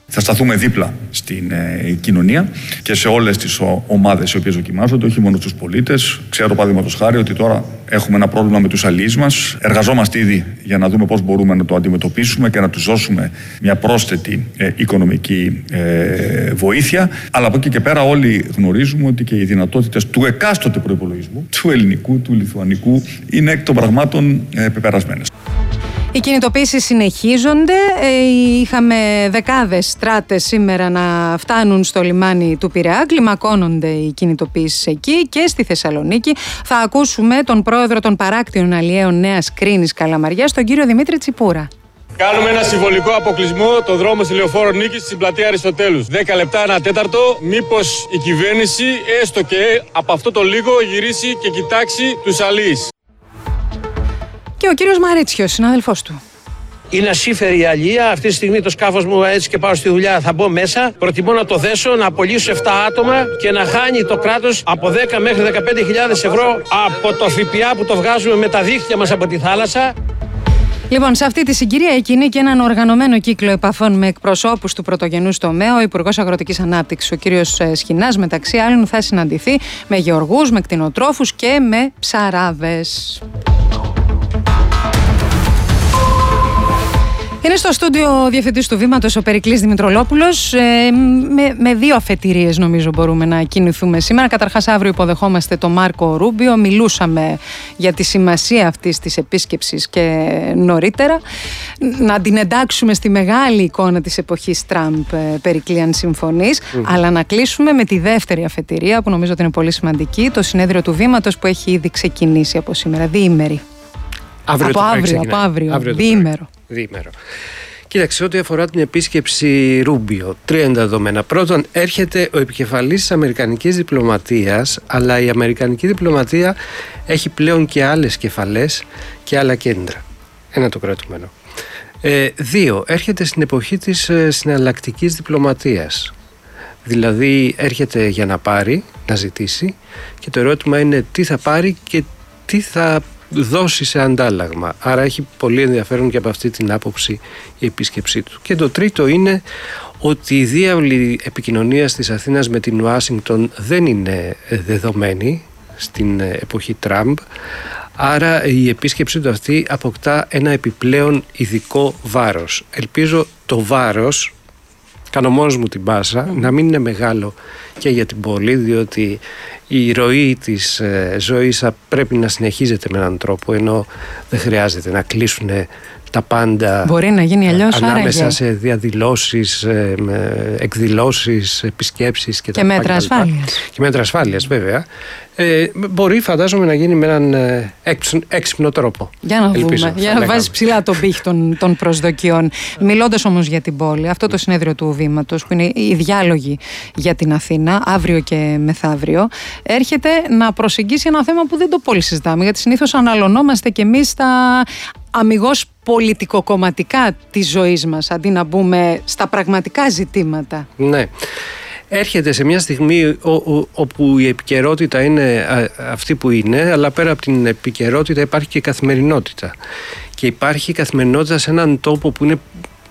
Θα σταθούμε δίπλα στην ε, κοινωνία και σε όλες τις ομάδες οι οποίες δοκιμάζονται, όχι μόνο στους πολίτες. Ξέρω, παραδείγματος χάρη, ότι τώρα έχουμε ένα πρόβλημα με τους αλιείς μας. Εργαζόμαστε ήδη για να δούμε πώς μπορούμε να το αντιμετωπίσουμε και να τους δώσουμε μια πρόσθετη ε, οικονομική ε, βοήθεια. Αλλά από εκεί και πέρα, όλοι γνωρίζουμε ότι και οι δυνατότητες του εκάστοτε προϋπολογισμού, του ελληνικού, του λιθουανικού, είναι εκ των πραγμάτων ε, πεπερασμένες. Οι κινητοποίησεις συνεχίζονται. Είχαμε δεκάδες στράτες σήμερα να φτάνουν στο λιμάνι του Πειραιά. Κλιμακώνονται οι κινητοποίησεις εκεί και στη Θεσσαλονίκη. Θα ακούσουμε τον πρόεδρο των παράκτιων αλλιέων Νέας Κρίνης Καλαμαριάς, τον κύριο Δημήτρη Τσιπούρα. Κάνουμε ένα συμβολικό αποκλεισμό το δρόμο στη Λεωφόρο Νίκης στην πλατεία Αριστοτέλους. δέκα λεπτά, ένα τέταρτο. Μήπως η κυβέρνηση, έστω και από αυτό το λίγο, γυρίσει και κοιτάξει τους αλιείς. Και ο κύριος Μαρίτσιος, συνάδελφός του. Είναι ασύφερη η αλία. Αυτή τη στιγμή το σκάφος μου, έτσι και πάω στη δουλειά, θα μπω μέσα. Προτιμώ να το δέσω, να απολύσω επτά άτομα και να χάνει το κράτος από δέκα μέχρι δεκαπέντε χιλιάδες ευρώ από το ΦΠΑ που το βγάζουμε με τα δίχτυα μας από τη θάλασσα. Λοιπόν, σε αυτή τη συγκυρία εκείνη και έναν οργανωμένο κύκλο επαφών με εκπροσώπους του πρωτογενούς τομέα, ο Υπουργός Αγροτικής Ανάπτυξης, ο κύριος Σχοινάς, μεταξύ άλλων, θα συναντηθεί με γεωργούς, με κτηνοτρόφους και με ψαράδες. Είναι στο στούντιο ο διευθυντής του Βήματος, ο Περικλής Δημητρολόπουλος. Ε, με, με δύο αφετηρίες νομίζω μπορούμε να κινηθούμε σήμερα. Καταρχάς, αύριο υποδεχόμαστε τον Μάρκο Ρούμπιο. Μιλούσαμε για τη σημασία αυτής της επίσκεψης και νωρίτερα. Να την εντάξουμε στη μεγάλη εικόνα της εποχής Τραμπ, ε, Περικλή, αν συμφωνείς. Mm-hmm. Αλλά να κλείσουμε με τη δεύτερη αφετηρία, που νομίζω ότι είναι πολύ σημαντική, το συνέδριο του Βήματος που έχει ήδη ξεκινήσει από σήμερα, διήμερη. Αύριο από, αύριο, από αύριο, αύριο, διήμερο. Διήμερο. Κοίταξε, ό,τι αφορά την επίσκεψη Ρούμπιο, τρία δεδομένα. Πρώτον, έρχεται ο επικεφαλής της Αμερικανικής διπλωματίας, αλλά η Αμερικανική διπλωματία έχει πλέον και άλλες κεφαλές και άλλα κέντρα. Ένα το κρατούμενο. Ε, δύο, έρχεται στην εποχή της ε, συναλλακτικής διπλωματίας. Δηλαδή, έρχεται για να πάρει, να ζητήσει, και το ερώτημα είναι τι θα πάρει και τι θα δώσει σε αντάλλαγμα. Άρα έχει πολύ ενδιαφέρον και από αυτή την άποψη η επίσκεψή του. Και το τρίτο είναι ότι η διάβλη επικοινωνίας της Αθήνας με την Ουάσιγκτον δεν είναι δεδομένη στην εποχή Τραμπ. Άρα η επίσκεψή του αυτή αποκτά ένα επιπλέον ειδικό βάρος. Ελπίζω το βάρος, κάνω μόνος μου την πάσα, να μην είναι μεγάλο και για την πόλη, διότι η ροή της ε, ζωής πρέπει να συνεχίζεται με έναν τρόπο, ενώ δεν χρειάζεται να κλείσουν τα πάντα. Μπορεί να γίνει αλλιώς, ανάμεσα άραγε. σε διαδηλώσεις, ε, επισκέψεις επισκέψεις και, και τα μέτρα ασφάλειας. Και μέτρα ασφάλειας, βέβαια. Ε, μπορεί, φαντάζομαι, να γίνει με έναν ε, έξυπνο τρόπο. Για να Ελπίζω, δούμε. Για να βάζεις ψηλά τον πύχη των, των προσδοκιών. Μιλώντας όμως για την πόλη, αυτό το συνέδριο του Βήματος, που είναι οι διάλογοι για την Αθήνα, αύριο και μεθαύριο, έρχεται να προσεγγίσει ένα θέμα που δεν το πολύ συζητάμε, γιατί συνήθως αναλωνόμαστε κι εμείς στα αμιγώς πολιτικοκομματικά της ζωής μας, αντί να μπούμε στα πραγματικά ζητήματα. Ναι. Έρχεται σε μια στιγμή όπου η επικαιρότητα είναι αυτή που είναι, αλλά πέρα από την επικαιρότητα υπάρχει και καθημερινότητα. Και υπάρχει καθημερινότητα σε έναν τόπο που είναι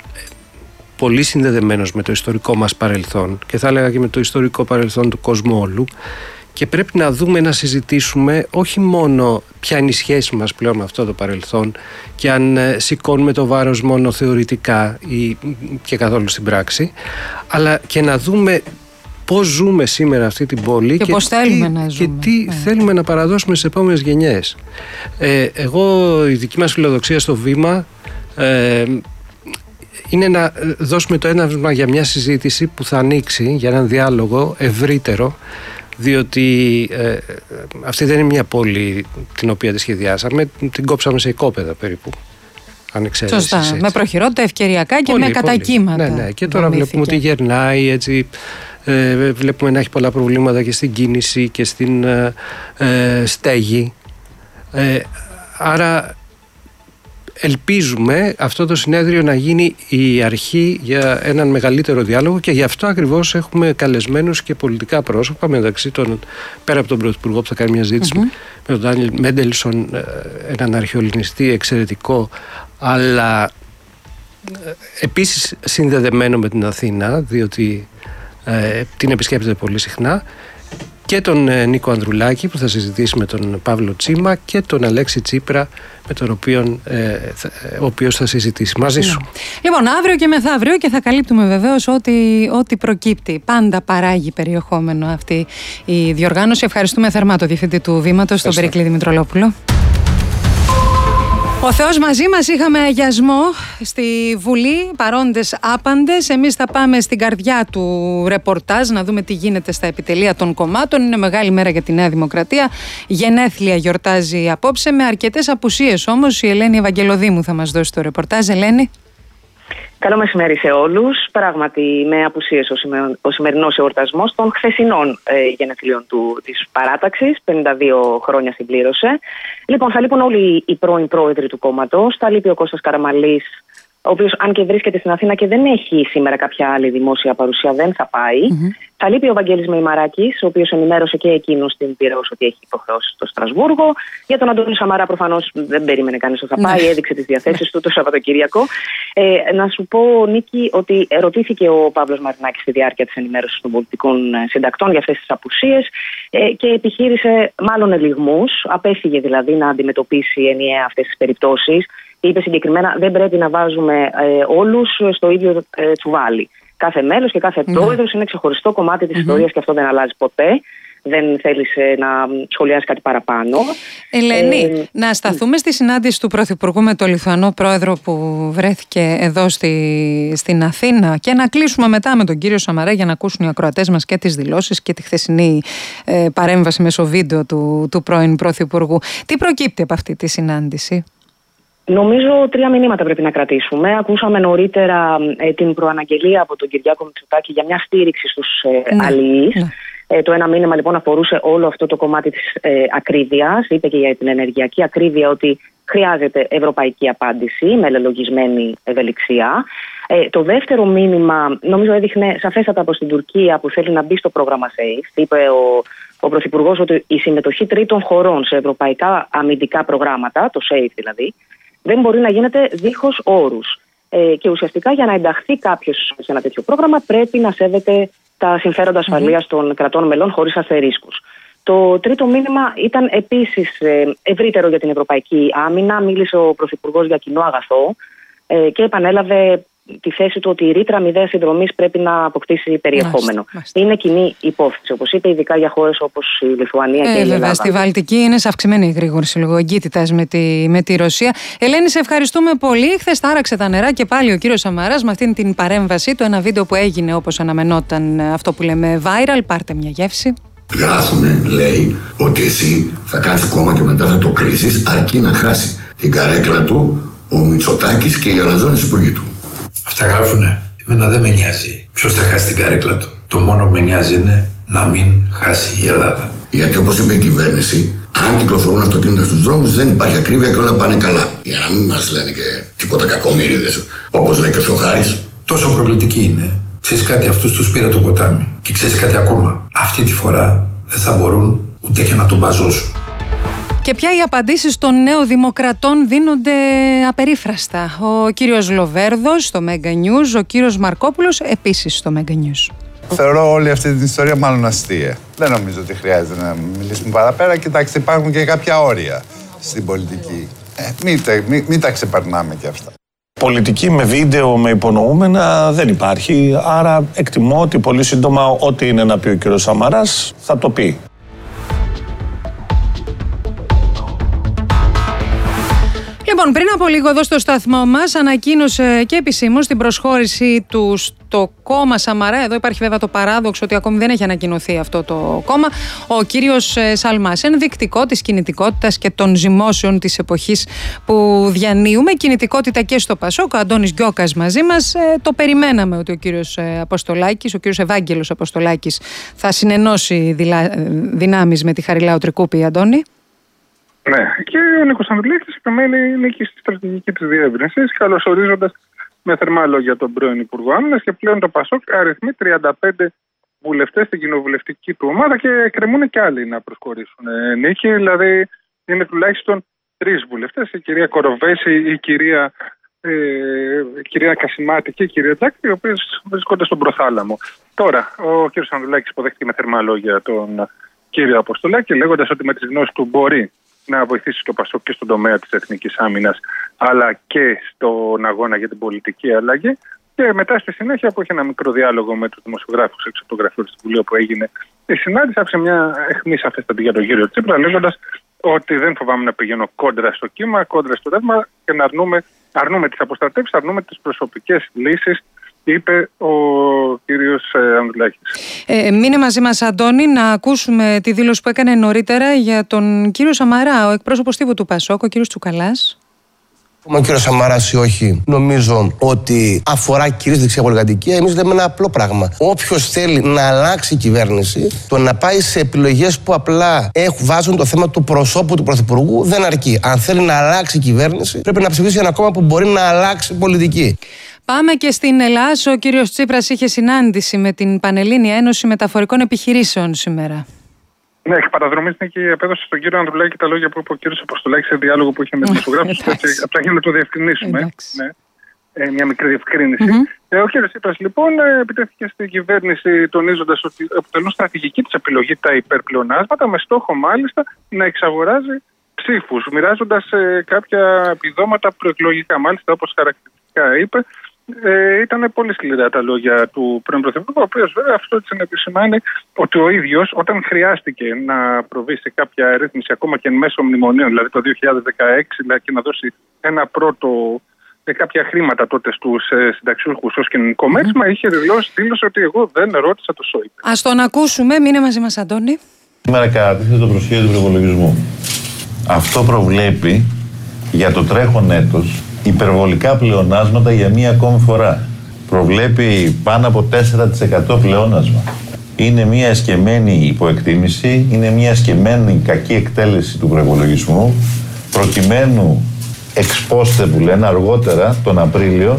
πολύ συνδεδεμένος με το ιστορικό μας παρελθόν, και θα έλεγα και με το ιστορικό παρελθόν του κόσμου όλου, και πρέπει να δούμε, να συζητήσουμε όχι μόνο ποια είναι η σχέση μας πλέον με αυτό το παρελθόν και αν σηκώνουμε το βάρος μόνο θεωρητικά ή και καθόλου στην πράξη, αλλά και να δούμε πώς ζούμε σήμερα αυτή την πόλη και, και πώς θέλουμε να ζούμε. Και τι yeah. θέλουμε να παραδώσουμε στις επόμενες γενιές. Ε, εγώ, η δική μας φιλοδοξία στο Βήμα ε, είναι να δώσουμε το έναυσμα για μια συζήτηση που θα ανοίξει, για έναν διάλογο ευρύτερο, διότι ε, αυτή δεν είναι μια πόλη την οποία τη σχεδιάσαμε, την κόψαμε σε οικόπεδα περίπου. Σωστά, έτσι. Με προχειρότητα, ευκαιριακά και πολύ, με κατακύματα. Ναι, ναι. Και τώρα βλέπουμε ότι γερνάει έτσι. Ε, βλέπουμε να έχει πολλά προβλήματα και στην κίνηση και στην ε, ε, στέγη. Ε, άρα ελπίζουμε αυτό το συνέδριο να γίνει η αρχή για έναν μεγαλύτερο διάλογο, και γι' αυτό ακριβώς έχουμε καλεσμένους και πολιτικά πρόσωπα, μεταξύ των, πέρα από τον Πρωθυπουργό που θα κάνει μια ζήτηση mm-hmm. με τον Ντάνιελ Μέντελσον, έναν αρχαιολινιστή εξαιρετικό, αλλά επίσης συνδεδεμένο με την Αθήνα, διότι ε, την επισκέπτεται πολύ συχνά, και τον ε, Νίκο Ανδρουλάκη που θα συζητήσει με τον Παύλο Τσίμα και τον Αλέξη Τσίπρα με τον οποίο, ε, θα, ο οποίος θα συζητήσει μαζί σου. Ναι. Λοιπόν, αύριο και μεθαύριο και θα καλύπτουμε βεβαίως ό,τι, ό,τι προκύπτει. Πάντα παράγει περιεχόμενο αυτή η διοργάνωση. Ευχαριστούμε θερμά τον Διευθυντή του Βήματος, τον Περικλή Δημητρολόπουλο. Ο Θεός μαζί μας, είχαμε αγιασμό στη Βουλή, παρόντες άπαντες. Εμείς θα πάμε στην καρδιά του ρεπορτάζ να δούμε τι γίνεται στα επιτελεία των κομμάτων. Είναι μεγάλη μέρα για τη Νέα Δημοκρατία. Γενέθλια γιορτάζει απόψε, με αρκετές απουσίες όμως. Η Ελένη Ευαγγελοδήμου θα μας δώσει το ρεπορτάζ. Ελένη. Καλό μεσημέρι σε όλους. Πράγματι, με απουσίες ο, σημερι... ο σημερινός εορτασμός των χθεσινών ε, γενεθλίων του, της παράταξης. πενήντα δύο χρόνια συμπλήρωσε. Λοιπόν, θα λείπουν όλοι οι πρώην πρόεδροι του κόμματος. Θα λείπει ο Κώστας Καραμανλής, ο οποίος, αν και βρίσκεται στην Αθήνα και δεν έχει σήμερα κάποια άλλη δημόσια παρουσία, δεν θα πάει. Mm-hmm. Θα λείπει ο Βαγγέλης Μεϊμαράκης, ο οποίος ενημέρωσε και εκείνος στην Πειραιώς ότι έχει υποχρεώσει στο Στρασβούργο. Για τον Αντώνη Σαμαρά, προφανώς δεν περίμενε κανείς ότι θα πάει, mm-hmm. έδειξε τις διαθέσεις του το Σαββατοκύριακο. Ε, να σου πω, Νίκη, ότι ρωτήθηκε ο Παύλος Μαρινάκης στη διάρκεια της ενημέρωσης των πολιτικών συντακτών για αυτές τις απουσίες ε, και επιχείρησε μάλλον ελιγμούς. Απέφυγε δηλαδή να αντιμετωπίσει ενιαία αυτές τις περιπτώσεις. Είπε συγκεκριμένα, δεν πρέπει να βάζουμε ε, όλους στο ίδιο ε, τσουβάλι. Κάθε μέλος και κάθε πρόεδρος είναι ξεχωριστό κομμάτι της mm-hmm. ιστορίας και αυτό δεν αλλάζει ποτέ. Δεν θέλησε να σχολιάσει κάτι παραπάνω. Ελένη, ε, να σταθούμε στη συνάντηση του Πρωθυπουργού με τον Λιθουανό πρόεδρο που βρέθηκε εδώ στη, στην Αθήνα και να κλείσουμε μετά με τον κύριο Σαμαρά για να ακούσουν οι ακροατές μας και τις δηλώσεις και τη χθεσινή ε, παρέμβαση μέσω βίντεο του, του πρώην Πρωθυπουργού. Τι προκύπτει από αυτή τη συνάντηση? Νομίζω τρία μηνύματα πρέπει να κρατήσουμε. Ακούσαμε νωρίτερα ε, την προαναγγελία από τον Κυριάκο Μητσοτάκη για μια στήριξη στους ε, ναι, αλληλείς. Ναι. Ε, το ένα μήνυμα λοιπόν αφορούσε όλο αυτό το κομμάτι της ε, ακρίβειας. Είπε και για την ενεργειακή ακρίβεια ότι χρειάζεται ευρωπαϊκή απάντηση με λελογισμένη ευελιξία. Ε, το δεύτερο μήνυμα νομίζω έδειχνε σαφέστατα προς την Τουρκία που θέλει να μπει στο πρόγραμμα SAFE. Είπε ο, ο Πρωθυπουργός ότι η συμμετοχή τρίτων χωρών σε ευρωπαϊκά αμυντικά προγράμματα, το SAFE δηλαδή, δεν μπορεί να γίνεται δίχως όρους. Ε, και ουσιαστικά για να ενταχθεί κάποιος σε ένα τέτοιο πρόγραμμα πρέπει να σέβεται τα συμφέροντα ασφαλείας mm-hmm. των κρατών μελών χωρίς αστερίσκους. Το τρίτο μήνυμα ήταν επίσης ε, ευρύτερο για την ευρωπαϊκή άμυνα. Μίλησε ο Πρωθυπουργός για κοινό αγαθό ε, και επανέλαβε τη θέση του ότι η ρήτρα μηδέας συνδρομής πρέπει να αποκτήσει περιεχόμενο. Μάλιστα, μάλιστα. Είναι κοινή υπόθεση, όπως είπε, ειδικά για χώρες όπως η Λιθουανία ε, και η Ελλάδα. Βέβαια, στη Βαλτική είναι σε αυξημένη γρήγορση λόγω εγκύτητας με τη, με τη Ρωσία. Ελένη, σε ευχαριστούμε πολύ. Χθες τάραξε τα νερά και πάλι ο κύριος Σαμαράς με αυτήν την παρέμβαση του. Ένα βίντεο που έγινε όπως αναμενόταν, αυτό που λέμε viral. Πάρτε μια γεύση. Γράφουνε, λέει, ότι εσύ θα κάνεις κόμμα και μετά θα το κρίσεις, αρκεί να χάσει την καρέκλα του ο Μητσοτάκης και οι Γαλαζόνες υπουργοί του. Αυτά γράφουνε. Εμένα δεν με νοιάζει ποιος θα χάσει την καρέκλα του. Το μόνο που με νοιάζει είναι να μην χάσει η Ελλάδα. Γιατί όπως είπε η κυβέρνηση, αν κυκλοφορούν αυτοκίνητα στους δρόμους δεν υπάρχει ακρίβεια και όλα πάνε καλά. Για να μην μας λένε και τίποτα κακομοίριδες, όπως λέει και ο Σοχάρης. Τόσο προκλητική είναι. Ξέρεις κάτι, αυτούς τους πήρε το ποτάμι. Και ξέρεις κάτι ακόμα. Αυτή τη φορά δεν θα μπορούν ούτε και να τον μπαζώσουν. Και πια οι απαντήσεις των νεοδημοκρατών δίνονται απερίφραστα. Ο κύριος Λοβέρδος στο Mega News, ο κύριος Μαρκόπουλος επίσης στο Mega News. Θεωρώ όλη αυτή την ιστορία μάλλον αστεία. Δεν νομίζω ότι χρειάζεται να μιλήσουμε παραπέρα. Κοιτάξτε, υπάρχουν και κάποια όρια στην πολιτική. Ε, μην, μην, μην τα ξεπερνάμε και αυτά. Πολιτική με βίντεο, με υπονοούμενα δεν υπάρχει. Άρα εκτιμώ ότι πολύ σύντομα ό,τι είναι να πει ο κύριος Σαμαράς θα το πει. Λοιπόν, πριν από λίγο εδώ στο σταθμό μας ανακοίνωσε και επισήμως την προσχώρηση του στο κόμμα Σαμαρά. Εδώ υπάρχει βέβαια το παράδοξο ότι ακόμη δεν έχει ανακοινωθεί αυτό το κόμμα. Ο κύριος Σαλμάς, ενδεικτικό της κινητικότητας και των ζυμώσεων της εποχής που διανύουμε. Κινητικότητα και στο Πασόκ, ο Αντώνης Γκιόκας μαζί μας. Ε, το περιμέναμε ότι ο κύριος Αποστολάκης, ο κύριος Ευάγγελος Αποστολάκης θα συνενώσει δηλα... δυνάμεις με τη Χαριλάου Τρικούπη, Αντώνη. Ναι, και ο Νίκος Ανδρουλάκης επιμένει νίκη στη στρατηγική της διεύρυνσης, καλωσορίζοντας με θερμά λόγια τον πρώην Υπουργό Άμυνας και πλέον το Πασόκ αριθμεί τριάντα πέντε βουλευτές στην κοινοβουλευτική του ομάδα και κρεμούν και άλλοι να προσχωρήσουν. Ε, νίκη, δηλαδή είναι τουλάχιστον τρεις βουλευτές, η κυρία Κοροβέση, η κυρία ε, κυρία Κασιμάτη και η κυρία Τζάκη, οι οποίες βρίσκονται στον προθάλαμο. Τώρα, ο κ. Ανδρουλάκης υποδέχτηκε με θερμά λόγια τον κύριο Αποστολάκη, λέγοντας ότι με τις γνώσεις του μπορεί να βοηθήσει το ΠΑΣΟΚ και στον τομέα της εθνικής άμυνας, αλλά και στον αγώνα για την πολιτική αλλαγή. Και μετά στη συνέχεια, που είχε ένα μικρό διάλογο με τους δημοσιογράφους έξω από το γραφείο του Συμβουλίου που έγινε η συνάντηση, άφησε μια αιχμή σαφέστατη για τον κύριο Τσίπρα, λέγοντας ότι δεν φοβάμαι να πηγαίνω κόντρα στο κύμα, κόντρα στο ρεύμα και να αρνούμε, αρνούμε τις αποστρατεύσεις, αρνούμε τις προσωπικές λύσεις, είπε ο κύριος Ανδρουλάκης. Ε, μείνε μαζί μας, Αντώνη, να ακούσουμε τη δήλωση που έκανε νωρίτερα για τον κύριο Σαμαρά, ο εκπρόσωπος τύπου του ΠΑΣΟΚ, ο κύριος Τσουκαλάς. Ο κύριο Σαμαράς ή όχι, νομίζω ότι αφορά κυρίως δεξιά πολυκατοικία. Εμείς λέμε ένα απλό πράγμα. Όποιος θέλει να αλλάξει η κυβέρνηση, το να πάει σε επιλογές που απλά έχουν, βάζουν το θέμα του προσώπου του Πρωθυπουργού δεν αρκεί. Αν θέλει να αλλάξει η κυβέρνηση, πρέπει να ψηφίσει ένα κόμμα που μπορεί να αλλάξει πολιτική. Πάμε και στην Ελλάδα. Ο κύριος Τσίπρας είχε συνάντηση με την Πανελλήνια Ένωση Μεταφορικών Επιχειρήσεων σήμερα. Ναι, εκ παραδρομής και επέδωσε στον κύριο Ανδρουλάκη τα λόγια που είπε ο κύριος Αποστολάκης σε διάλογο που είχε με τους δημοσιογράφους. Απλά για να το διευκρινίσουμε. Ναι. Ε, μια μικρή διευκρίνηση. Mm-hmm. Ε, ο κύριος Τσίπρας λοιπόν επιτέθηκε στην κυβέρνηση, τονίζοντας ότι αποτελούν στρατηγική της επιλογή τα υπερπλεονάσματα, με στόχο μάλιστα να εξαγοράζει ψήφους, μοιράζοντας ε, κάποια επιδόματα προεκλογικά. Μάλιστα, όπως χαρακτηριστικά είπε, Ε, ήταν πολύ σκληρά τα λόγια του πρώην Πρωθυπουργού, ο οποίος βέβαια αυτό έτσι να επισημάνει ότι ο ίδιος όταν χρειάστηκε να προβεί σε κάποια αρρύθμιση ακόμα και εν μέσω μνημονίων, δηλαδή το δύο χιλιάδες δεκαέξι, δηλαδή και να δώσει ένα πρώτο, ε, κάποια χρήματα τότε στους ε, συνταξιούχους ως κοινωνικό μέτρημα, είχε δηλώσει, δήλωσε ότι εγώ δεν ρώτησα το ΣΟΙΠ. Ας τον ακούσουμε, μείνε μαζί μας, Αντώνη. Σήμερα κατατίθεται το προσχέδιο του προϋπολογισμού. Αυτό προβλέπει για το τρέχον έτος υπερβολικά πλεονάσματα για μία ακόμη φορά. Προβλέπει πάνω από τέσσερα τοις εκατό πλεόνασμα. Είναι μία εσκεμμένη υποεκτίμηση, είναι μία εσκεμμένη κακή εκτέλεση του προϋπολογισμού, προκειμένου εξπόστε που λένε αργότερα τον Απρίλιο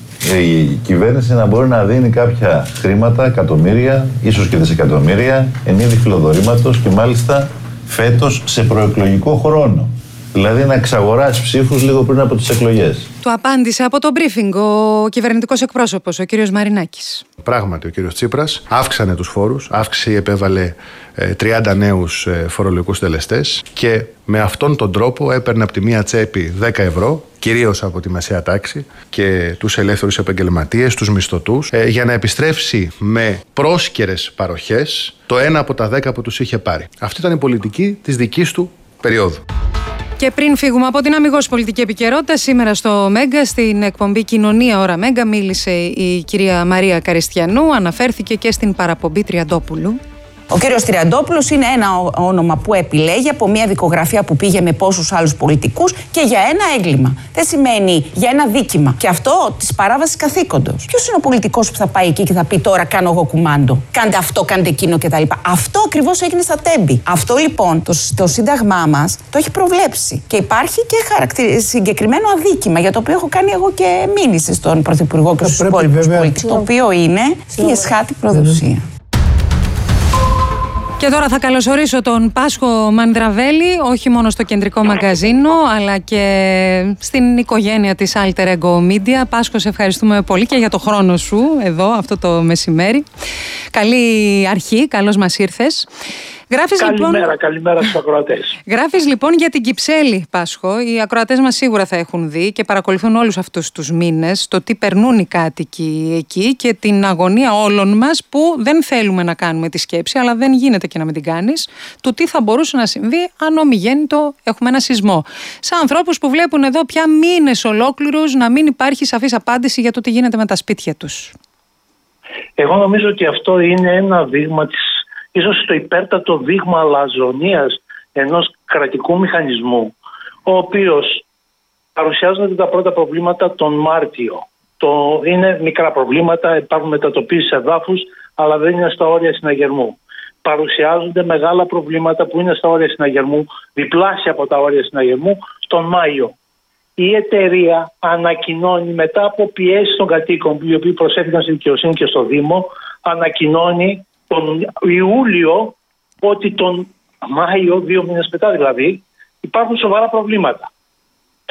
η κυβέρνηση να μπορεί να δίνει κάποια χρήματα, εκατομμύρια, ίσως και δισεκατομμύρια, εν είδη φιλοδορήματος και μάλιστα φέτος σε προεκλογικό χρόνο. Δηλαδή να εξαγοράσει ψήφους λίγο πριν από τις εκλογές. Του απάντησε από το briefing ο κυβερνητικός εκπρόσωπος, ο κύριος Μαρινάκης. Πράγματι, ο κύριος Τσίπρας αύξανε τους φόρους, αύξηση επέβαλε ε, τριάντα νέους ε, φορολογικούς τελεστές και με αυτόν τον τρόπο έπαιρνε από τη μία τσέπη δέκα ευρώ, κυρίως από τη μεσαία τάξη και τους ελεύθερους επαγγελματίες, τους μισθωτούς, ε, για να επιστρέψει με πρόσκαιρες παροχές το ένα από τα δέκα που τους είχε πάρει. Αυτή ήταν η πολιτική της δικής του περίοδου. Και πριν φύγουμε από την αμιγώς πολιτική επικαιρότητα, σήμερα στο Μέγκα, στην εκπομπή Κοινωνία Ώρα Μέγκα, μίλησε η κυρία Μαρία Καριστιανού, αναφέρθηκε και στην παραπομπή Τριαντόπουλου. Ο κύριος Τριαντόπουλος είναι ένα όνομα που επιλέγει από μια δικογραφία που πήγε με πόσους άλλους πολιτικούς και για ένα έγκλημα. Δεν σημαίνει για ένα δίκημα. Και αυτό της παράβασης καθήκοντος. Ποιος είναι ο πολιτικός που θα πάει εκεί και θα πει τώρα κάνω εγώ κουμάντο. Κάντε αυτό, κάντε εκείνο κτλ. Αυτό ακριβώς έγινε στα Τέμπη. Αυτό λοιπόν το, το Σύνταγμά μας το έχει προβλέψει. Και υπάρχει και χαρακτηρι... συγκεκριμένο αδίκημα για το οποίο έχω κάνει εγώ και μήνυση στον Πρωθυπουργό και στους υπόλοιπους πολίτες. Το οποίο είναι η εσχάτη προδοσία. Και τώρα θα καλωσορίσω τον Πάσχο Μανδραβέλη, όχι μόνο στο κεντρικό μαγκαζίνο, αλλά και στην οικογένεια της Alter Ego Media. Πάσχο, σε ευχαριστούμε πολύ και για το χρόνο σου εδώ αυτό το μεσημέρι. Καλή αρχή, καλώς μας ήρθες. Γράφεις, καλημέρα, λοιπόν... καλημέρα στους ακροατές. Γράφεις λοιπόν για την Κυψέλη, Πάσχο. Οι ακροατές μας σίγουρα θα έχουν δει και παρακολουθούν όλους αυτούς τους μήνες το τι περνούν οι κάτοικοι εκεί και την αγωνία όλων μας που δεν θέλουμε να κάνουμε τη σκέψη, αλλά δεν γίνεται και να μην την κάνεις, του τι θα μπορούσε να συμβεί αν ομιγέννητο έχουμε ένα σεισμό. Σαν ανθρώπους που βλέπουν εδώ πια μήνες ολόκληρους να μην υπάρχει σαφής απάντηση για το τι γίνεται με τα σπίτια τους. Εγώ νομίζω ότι αυτό είναι ένα δείγμα της, ίσως το υπέρτατο δείγμα αλαζονίας ενός κρατικού μηχανισμού, ο οποίος παρουσιάζονται τα πρώτα προβλήματα τον Μάρτιο. Το, είναι μικρά προβλήματα, υπάρχουν μετατοπίσεις εδάφους, αλλά δεν είναι στα όρια συναγερμού. Παρουσιάζονται μεγάλα προβλήματα που είναι στα όρια συναγερμού, διπλάσια από τα όρια συναγερμού, τον Μάιο. Η εταιρεία ανακοινώνει μετά από πιέσεις των κατοίκων, οι οποίοι προσέφηκαν στη δικαιοσύνη και στο Δήμο, ανακοινώνει τον Ιούλιο ότι τον Μάιο, δύο μήνες μετά δηλαδή, υπάρχουν σοβαρά προβλήματα.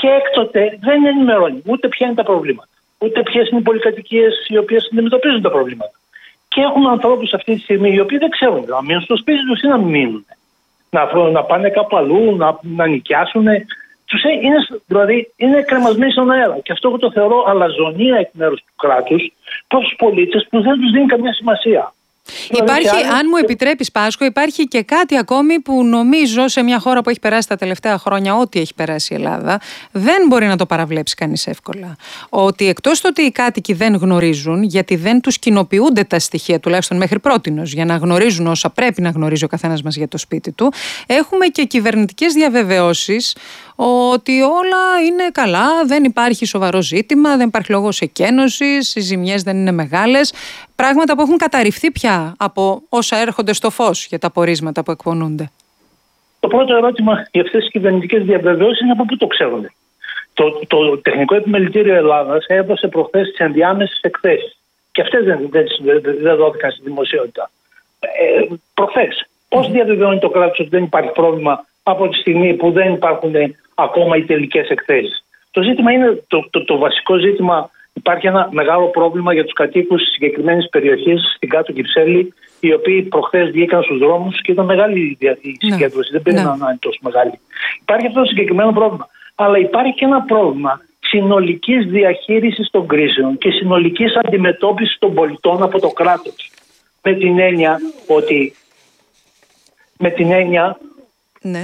και έκτοτε δεν ενημερώνει ούτε ποια είναι τα προβλήματα, ούτε ποιες είναι οι πολυκατοικίες οι οποίες αντιμετωπίζουν τα προβλήματα. Και έχουμε ανθρώπους αυτή τη στιγμή οι οποίοι δεν ξέρουν να μείνουν στο σπίτι τους ή να μην μείνουν. Να, να πάνε κάπου αλλού, να, να νοικιάσουν. Τους, είναι, δηλαδή είναι κρεμασμένοι στον αέρα. Και αυτό εγώ το θεωρώ αλαζονία εκ μέρους του κράτους προς τους πολίτες που δεν τους δίνει καμιά σημασία. Υπάρχει, δηλαδή, αν μου επιτρέπεις Πάσχο, υπάρχει και κάτι ακόμη που νομίζω σε μια χώρα που έχει περάσει τα τελευταία χρόνια ό,τι έχει περάσει η Ελλάδα, δεν μπορεί να το παραβλέψει κανείς εύκολα. Ότι εκτός το ότι οι κάτοικοι δεν γνωρίζουν, γιατί δεν τους κοινοποιούνται τα στοιχεία, τουλάχιστον μέχρι πρότινος, για να γνωρίζουν όσα πρέπει να γνωρίζει ο καθένας μας για το σπίτι του, έχουμε και κυβερνητικές διαβεβαιώσεις ότι όλα είναι καλά, δεν υπάρχει σοβαρό ζήτημα, δεν υπάρχει λόγος εκένωσης, οι ζημιές δεν είναι μεγάλες. Πράγματα που έχουν καταρριφθεί πια από όσα έρχονται στο φως για τα πορίσματα που εκπονούνται. Το πρώτο ερώτημα για αυτές τις κυβερνητικές διαβεβαιώσεις είναι από πού το ξέρουν. Το, το Τεχνικό Επιμελητήριο Ελλάδας έδωσε προχθές τις ενδιάμεσες εκθέσεις. Και αυτές δεν, δεν, δεν δόθηκαν στη δημοσιότητα. Ε, προχθές. Πώς διαβεβαιώνει το κράτος ότι δεν υπάρχει πρόβλημα από τη στιγμή που δεν υπάρχουν ακόμα οι τελικές εκθέσεις? Το ζήτημα είναι, το, το, το βασικό ζήτημα, υπάρχει ένα μεγάλο πρόβλημα για τους κατοίκους της συγκεκριμένης περιοχής στην Κάτω Κυψέλη, οι οποίοι προχθές βγήκαν στους δρόμους και ήταν μεγάλη η συγκέντρωση. Ναι. Δεν περίμεναν να είναι τόσο μεγάλη. Υπάρχει αυτό το συγκεκριμένο πρόβλημα. Αλλά υπάρχει και ένα πρόβλημα συνολικής διαχείρισης των κρίσεων και συνολικής αντιμετώπισης των πολιτών από το κράτος. Με την έννοια ότι. Με την έννοια. Ναι.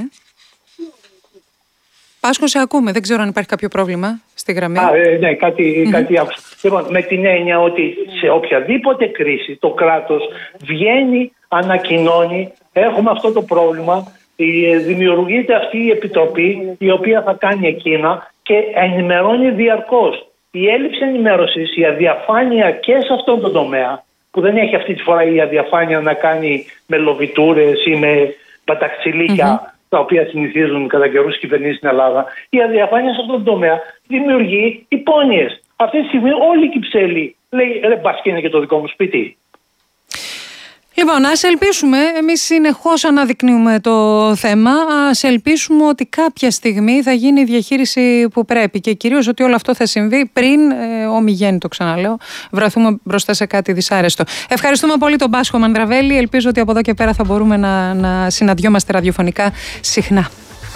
Πάσχο, σε ακούμε. Δεν ξέρω αν υπάρχει κάποιο πρόβλημα στη γραμμή. Α, ε, ναι, κάτι, mm-hmm. κάτι άκουσα. Λοιπόν, με την έννοια ότι σε οποιαδήποτε κρίση το κράτος βγαίνει, ανακοινώνει, έχουμε αυτό το πρόβλημα, δημιουργείται αυτή η επιτροπή η οποία θα κάνει εκείνα και ενημερώνει διαρκώς. Η έλλειψη ενημέρωσης, η αδιαφάνεια και σε αυτόν τον τομέα, που δεν έχει αυτή τη φορά η αδιαφάνεια να κάνει με λοβιτούρες ή με παταξιλίκια, mm-hmm. τα οποία συνηθίζουν κατά καιρούς οι κυβερνήσεις στην Ελλάδα, η αδιαφάνεια σε αυτόν τον τομέα δημιουργεί υπόνοιες. Αυτή τη στιγμή όλη η Κυψέλη λέει ρε μπας και είναι και το δικό μου σπίτι. Λοιπόν, ας ελπίσουμε, εμείς συνεχώς αναδεικνύουμε το θέμα, ας ελπίσουμε ότι κάποια στιγμή θα γίνει η διαχείριση που πρέπει και κυρίως ότι όλο αυτό θα συμβεί πριν, ε, ομιγέννη το ξαναλέω, βρεθούμε μπροστά σε κάτι δυσάρεστο. Ευχαριστούμε πολύ τον Πάσχο Μανδραβέλη, ελπίζω ότι από εδώ και πέρα θα μπορούμε να, να συναντιόμαστε ραδιοφωνικά συχνά.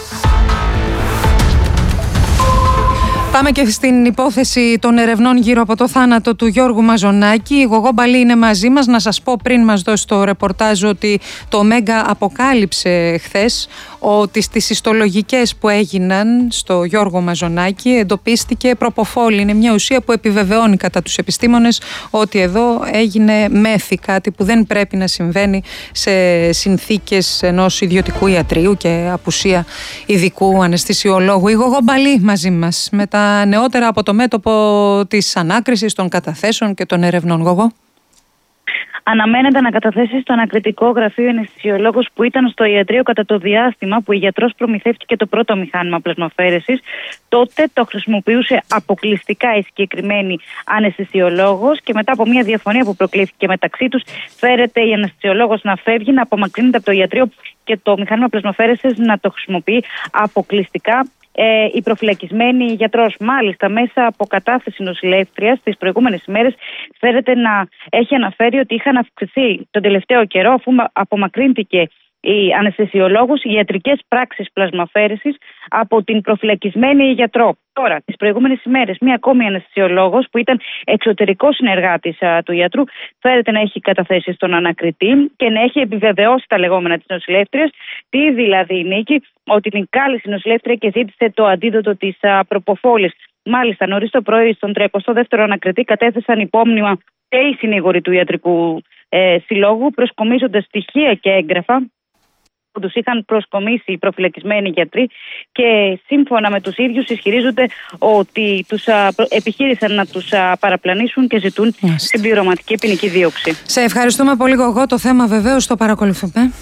Πάμε και στην υπόθεση των ερευνών γύρω από το θάνατο του Γιώργου Μαζονάκη. Η Γογό Μπαλή είναι μαζί μας. Να σας πω πριν μας δώσει το ρεπορτάζ ότι το Μέγκα αποκάλυψε χθες ότι στις ιστολογικές που έγιναν στο Γιώργο Μαζονάκη εντοπίστηκε προποφόλη. Είναι μια ουσία που επιβεβαιώνει κατά τους επιστήμονες ότι εδώ έγινε μέθη, κάτι που δεν πρέπει να συμβαίνει σε συνθήκες ενός ιδιωτικού ιατρείου και απουσία ειδικού αναισθησιολόγου. Η Γογό Μπαλή μαζί μας με τα νεότερα από το μέτωπο της ανάκρισης των καταθέσεων και των ερευνών. Γογό. Αναμένεται να καταθέσει στο ανακριτικό γραφείο αναισθησιολόγος που ήταν στο ιατρείο κατά το διάστημα που η γιατρός προμηθεύτηκε το πρώτο μηχάνημα πλασμαφέρεσης. Τότε το χρησιμοποιούσε αποκλειστικά η συγκεκριμένη αναισθησιολόγος και μετά από μια διαφωνία που προκλήθηκε μεταξύ τους, φέρεται η αναισθησιολόγος να φεύγει, να απομακρύνεται από το ιατρείο και το μηχάνημα πλασμαφέρεσης να το χρησιμοποιεί αποκλειστικά Ε, η προφυλακισμένη γιατρός. Μάλιστα, μέσα από κατάθεση νοσηλεύτριας τις προηγούμενες ημέρες φέρεται να έχει αναφέρει ότι είχαν αυξηθεί τον τελευταίο καιρό, αφού απομακρύνθηκε η αναισθησιολόγος, οι ιατρικές πράξεις πλασμαφέρεσης από την προφυλακισμένη γιατρό. Τώρα, τις προηγούμενες ημέρες, μία ακόμη αναισθησιολόγος που ήταν εξωτερικός συνεργάτης α, του γιατρού, φέρεται να έχει καταθέσει στον ανακριτή και να έχει επιβεβαιώσει τα λεγόμενα της νοσηλεύτριας. Τι δηλαδή η Νίκη, ότι την κάλεσε η νοσηλεύτρια και ζήτησε το αντίδοτο της προποφόλης. Μάλιστα, νωρίς το πρωί, στον τριακοστό δεύτερο ανακριτή, κατέθεσαν υπόμνημα και οι συνήγοροι του ιατρικού ε, συλλόγου, προσκομίζοντας στοιχεία και έγγραφα που τους είχαν προσκομίσει οι προφυλακισμένοι γιατροί και σύμφωνα με τους ίδιους ισχυρίζονται ότι τους α, επιχείρησαν να τους α, παραπλανήσουν και ζητούν συμπληρωματική ποινική δίωξη. Σε ευχαριστούμε πολύ, Γογό. Το θέμα βεβαίως το παρακολουθούμε.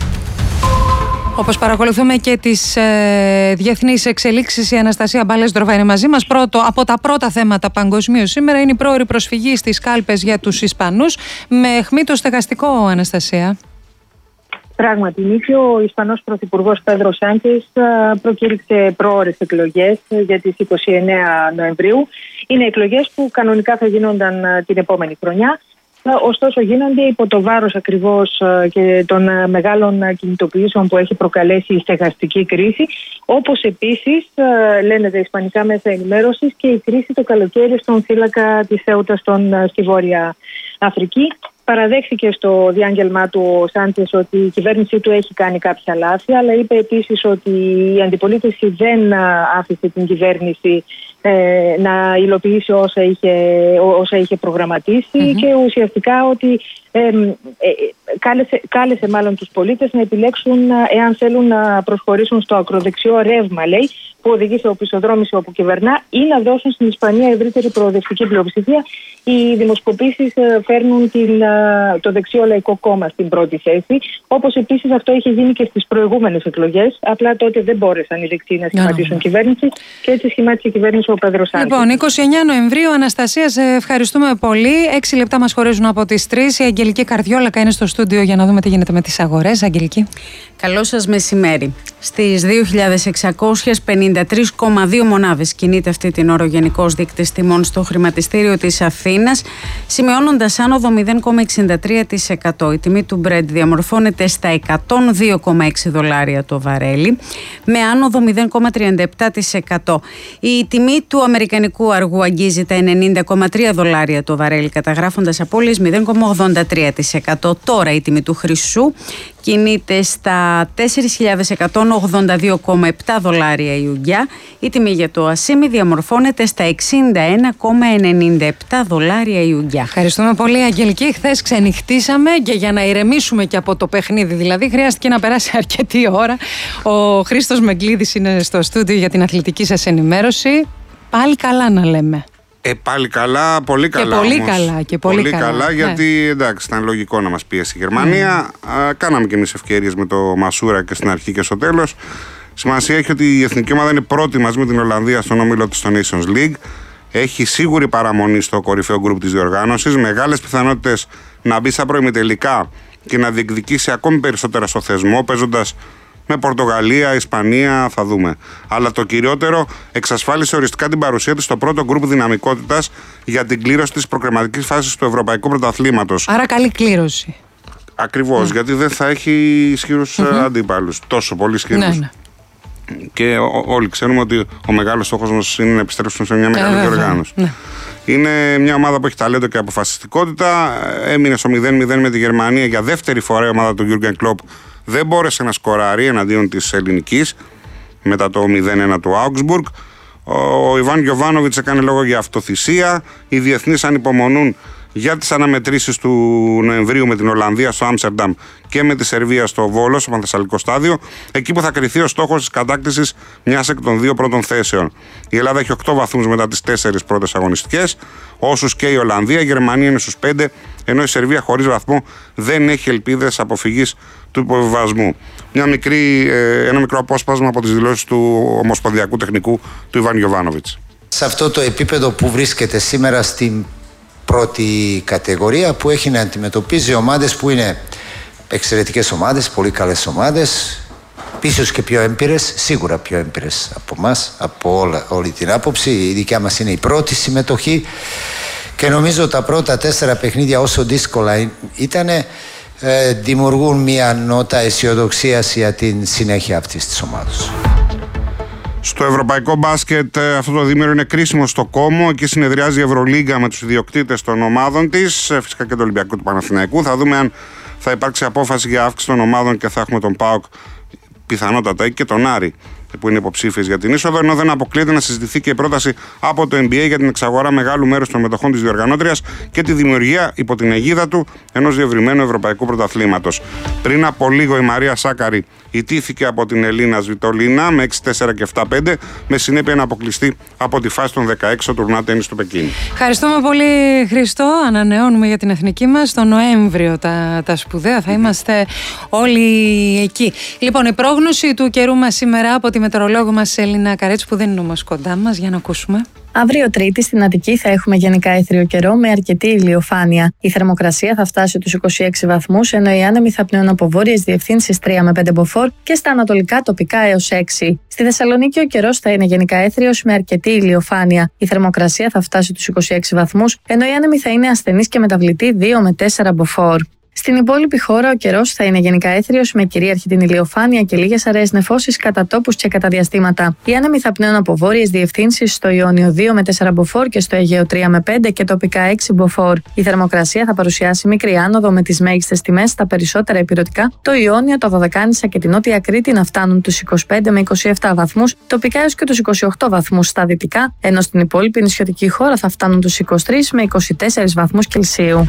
Όπως παρακολουθούμε και τις ε, διεθνείς εξελίξεις, η Αναστασία Μπαλέσδροβα είναι μαζί μας. Πρώτο, από τα πρώτα θέματα παγκοσμίως σήμερα είναι η πρόωρη προσφυγή στις κάλπες για τους Ισπανούς με αιχμή το στεγαστικό, Αναστασία. Πράγματι, Νίκη, ο Ισπανός Πρωθυπουργός Πέδρο Σάντσες προκήρυξε προώρες εκλογές για τις είκοσι εννέα Νοεμβρίου. Είναι εκλογές που κανονικά θα γίνονταν την επόμενη χρονιά. Ωστόσο γίνονται υπό το βάρος ακριβώς και των μεγάλων κινητοποιήσεων που έχει προκαλέσει η στεγαστική κρίση, όπως επίσης λένε τα ισπανικά μέσα ενημέρωσης και η κρίση το καλοκαίρι στον θύλακα της Σέουτας στη Βόρεια Αφρική. Παραδέχθηκε στο διάγγελμά του ο Σάντσες ότι η κυβέρνησή του έχει κάνει κάποια λάθη, αλλά είπε επίσης ότι η αντιπολίτευση δεν άφησε την κυβέρνηση ε, να υλοποιήσει όσα είχε, όσα είχε προγραμματίσει mm-hmm. και ουσιαστικά ότι ε, ε, κάλεσε, κάλεσε μάλλον τους πολίτες να επιλέξουν εάν θέλουν να προσχωρήσουν στο ακροδεξιό ρεύμα, λέει, που οδηγεί σε οπισθοδρόμηση όπου κυβερνά, ή να δώσουν στην Ισπανία ευρύτερη προοδευτική πλειοψηφία. Οι δημοσκοπήσεις φέρνουν την, το δεξιό Λαϊκό Κόμμα στην πρώτη θέση, όπως επίσης αυτό είχε γίνει και στις προηγούμενες εκλογές. Απλά τότε δεν μπόρεσαν οι δεξιοί να σχηματίσουν yeah. κυβέρνηση και έτσι σχημάτισε η κυβέρνηση ο Πέδρο Σάντσες. Λοιπόν, είκοσι εννέα Νοεμβρίου, Αναστασία, σε ευχαριστούμε πολύ. Έξι λεπτά μας χωρίζουν από τις τρεις. Η Αγγελική Καρδιόλακα είναι στο στούντιο για να δούμε τι γίνεται με τις αγορές. Αγγελική. Καλό σας μεσημέρι. Στις δύο χιλιάδες εξακόσιες πενήντα τρεις κόμμα δύο μονάδες κινείται αυτή την ώρα ο Γενικός Δείκτης Τιμών στο χρηματιστήριο της Αθήνας, σημειώνοντας άνοδο μηδέν κόμμα εξήντα τρία τοις εκατό. Η τιμή του Brent διαμορφώνεται στα εκατόν δύο κόμμα έξι δολάρια το βαρέλι, με άνοδο μηδέν κόμμα τριάντα επτά τοις εκατό. Η τιμή του αμερικανικού αργού αγγίζει τα ενενήντα κόμμα τρία δολάρια το βαρέλι, καταγράφοντας απώλειες μηδέν κόμμα ογδόντα τρία τοις εκατό. Τώρα η τιμή του χρυσού κινείται στα τέσσερις χιλιάδες εκατόν ογδόντα δύο κόμμα επτά δολάρια η ουγγιά. Η τιμή για το ασίμι διαμορφώνεται στα εξήντα ένα κόμμα ενενήντα επτά δολάρια η ουγγιά. Ευχαριστούμε πολύ, Αγγελική. Χθες ξενυχτήσαμε και για να ηρεμήσουμε και από το παιχνίδι, δηλαδή, χρειάστηκε να περάσει αρκετή ώρα. Ο Χρήστος Μεγκλίδης είναι στο στούντιο για την αθλητική σας ενημέρωση. Πάλι καλά να λέμε. Ε, πάλι καλά, πολύ καλά. Και πολύ όμως. καλά. Και πολύ, πολύ καλά, καλά γιατί ναι. εντάξει, ήταν λογικό να μας πιέσει η Γερμανία. Mm. Α, κάναμε και εμείς ευκαιρίες με το Μασούρα και στην αρχή και στο τέλος. Σημασία έχει ότι η εθνική ομάδα είναι πρώτη μαζί με την Ολλανδία στον όμιλο της στο Nations League. Έχει σίγουρη παραμονή στο κορυφαίο γκρουπ της διοργάνωσης. Μεγάλες πιθανότητες να μπει στα προημιτελικά και να διεκδικήσει ακόμη περισσότερα στο θεσμό, παίζοντας με Πορτογαλία, Ισπανία, θα δούμε. Αλλά το κυριότερο, εξασφάλισε οριστικά την παρουσία της στο πρώτο γκρουπ δυναμικότητας για την κλήρωση της προκριματικής φάσης του Ευρωπαϊκού Πρωταθλήματος. Άρα καλή κλήρωση. Ακριβώς, mm. γιατί δεν θα έχει ισχυρούς mm-hmm. αντίπαλους. Τόσο πολύ ισχυρούς. Ναι, ναι. Και ό, όλοι ξέρουμε ότι ο μεγάλος στόχος μας είναι να επιστρέψουμε σε μια μεγάλη ε, διοργάνωση. Ναι. Είναι μια ομάδα που έχει ταλέντο και αποφασιστικότητα. Έμεινε στο μηδέν μηδέν με τη Γερμανία για δεύτερη φορά η ομάδα του Γιούργεν Κλοπ. Δεν μπόρεσε να σκοράρει εναντίον της ελληνικής μετά το μηδέν ένα του Augsburg. Ο Ιβάν Γιοβάνοβιτς έκανε λόγο για αυτοθυσία. Οι διεθνείς ανυπομονούν για τις αναμετρήσεις του Νοεμβρίου με την Ολλανδία στο Άμστερνταμ και με τη Σερβία στο Βόλο, στο Πανθεσσαλικό στάδιο, εκεί που θα κριθεί ο στόχος της κατάκτησης μιας εκ των δύο πρώτων θέσεων. Η Ελλάδα έχει οκτώ βαθμούς μετά τις τέσσερις πρώτες αγωνιστικές, όσους και η Ολλανδία. Η Γερμανία είναι στους πέντε, ενώ η Σερβία χωρίς βαθμό δεν έχει ελπίδες αποφυγής του υποβιβασμού. Μια μικρή, ένα μικρό απόσπασμα από τις δηλώσεις του Ομοσπονδιακού Τεχνικού του Ιβάν Γιοβάνοβιτς. Σε αυτό το επίπεδο που βρίσκεται σήμερα στην πρώτη κατηγορία, που έχει να αντιμετωπίζει ομάδες που είναι εξαιρετικές ομάδες, πολύ καλές ομάδες, ίσως και πιο έμπειρες, σίγουρα πιο έμπειρες από εμάς, από όλα, όλη την άποψη. Η δικιά μας είναι η πρώτη συμμετοχή και νομίζω τα πρώτα τέσσερα παιχνίδια, όσο δύσκολα ήταν, ε, δημιουργούν μια νότα αισιοδοξίας για την συνέχεια αυτής της ομάδας. Στο ευρωπαϊκό μπάσκετ αυτό το διήμερο είναι κρίσιμο στο Κόμο. Εκεί συνεδριάζει η Ευρωλίγκα με τους ιδιοκτήτες των ομάδων της, φυσικά και του Ολυμπιακού του Παναθηναϊκού. Θα δούμε αν θα υπάρξει απόφαση για αύξηση των ομάδων και θα έχουμε τον ΠΑΟΚ πιθανότατα και τον Άρη που είναι υποψήφιες για την είσοδο, ενώ δεν αποκλείεται να συζητηθεί και η πρόταση από το N B A για την εξαγορά μεγάλου μέρους των μετοχών της διοργανώτριας και τη δημιουργία υπό την αιγίδα του ενός διευρυμένου ευρωπαϊκού πρωταθλήματος. Πριν από λίγο η Μαρία Σάκαρη ιτήθηκε από την Ελίνα Σβιτολίνα με έξι τέσσερα και επτά πέντε, με συνέπεια να αποκλειστεί από τη φάση των δεκαέξι στο τουρνά τένις του Πεκίνου. Ευχαριστούμε πολύ, Χριστό. Ανανεώνουμε για την εθνική μας το Νοέμβριο τα, τα σπουδαία. Θα είμαστε όλοι εκεί. Λοιπόν, η πρόγνωση του καιρού μας σήμερα από τη τη μετεωρολόγο μας Έλληνα Καρέτσου, που δεν είναι όμως κοντά μας. Για να ακούσουμε. Αύριο Τρίτη στην Αττική θα έχουμε γενικά έθριο καιρό με αρκετή ηλιοφάνεια. Η θερμοκρασία θα φτάσει τους είκοσι έξι βαθμούς, ενώ οι άνεμοι θα πνέουν από βόρειες διευθύνσεις τρία με πέντε μποφόρ και στα ανατολικά τοπικά έως έξι. Στη Θεσσαλονίκη ο καιρός θα είναι γενικά έθριος με αρκετή ηλιοφάνεια. Η θερμοκρασία θα φτάσει τους είκοσι έξι βαθμούς, ενώ οι άνεμοι θα είναι ασθενείς και μεταβλητοί δύο με τέσσερα μποφόρ. Στην υπόλοιπη χώρα ο καιρός θα είναι γενικά έθριος με κυρίαρχη την ηλιοφάνεια και λίγες αραιές νεφώσεις κατά τόπους και κατά διαστήματα. Οι άνεμοι θα πνέουν από βόρειες διευθύνσεις στο Ιόνιο δύο με τέσσερα μποφόρ και στο Αιγαίο τρία με πέντε και τοπικά έξι μποφόρ. Η θερμοκρασία θα παρουσιάσει μικρή άνοδο με τις μέγιστες τιμές στα περισσότερα ηπειρωτικά, το Ιόνιο, το Δωδεκάνησα και την Νότια Κρήτη να φτάνουν τους είκοσι πέντε με είκοσι επτά βαθμούς, τοπικά έως και τους είκοσι οκτώ βαθμούς στα δυτικά, ενώ στην υπόλοιπη νησιωτική χώρα θα φτάνουν τους είκοσι τρεις με είκοσι τέσσερις βαθμούς Κελσίου.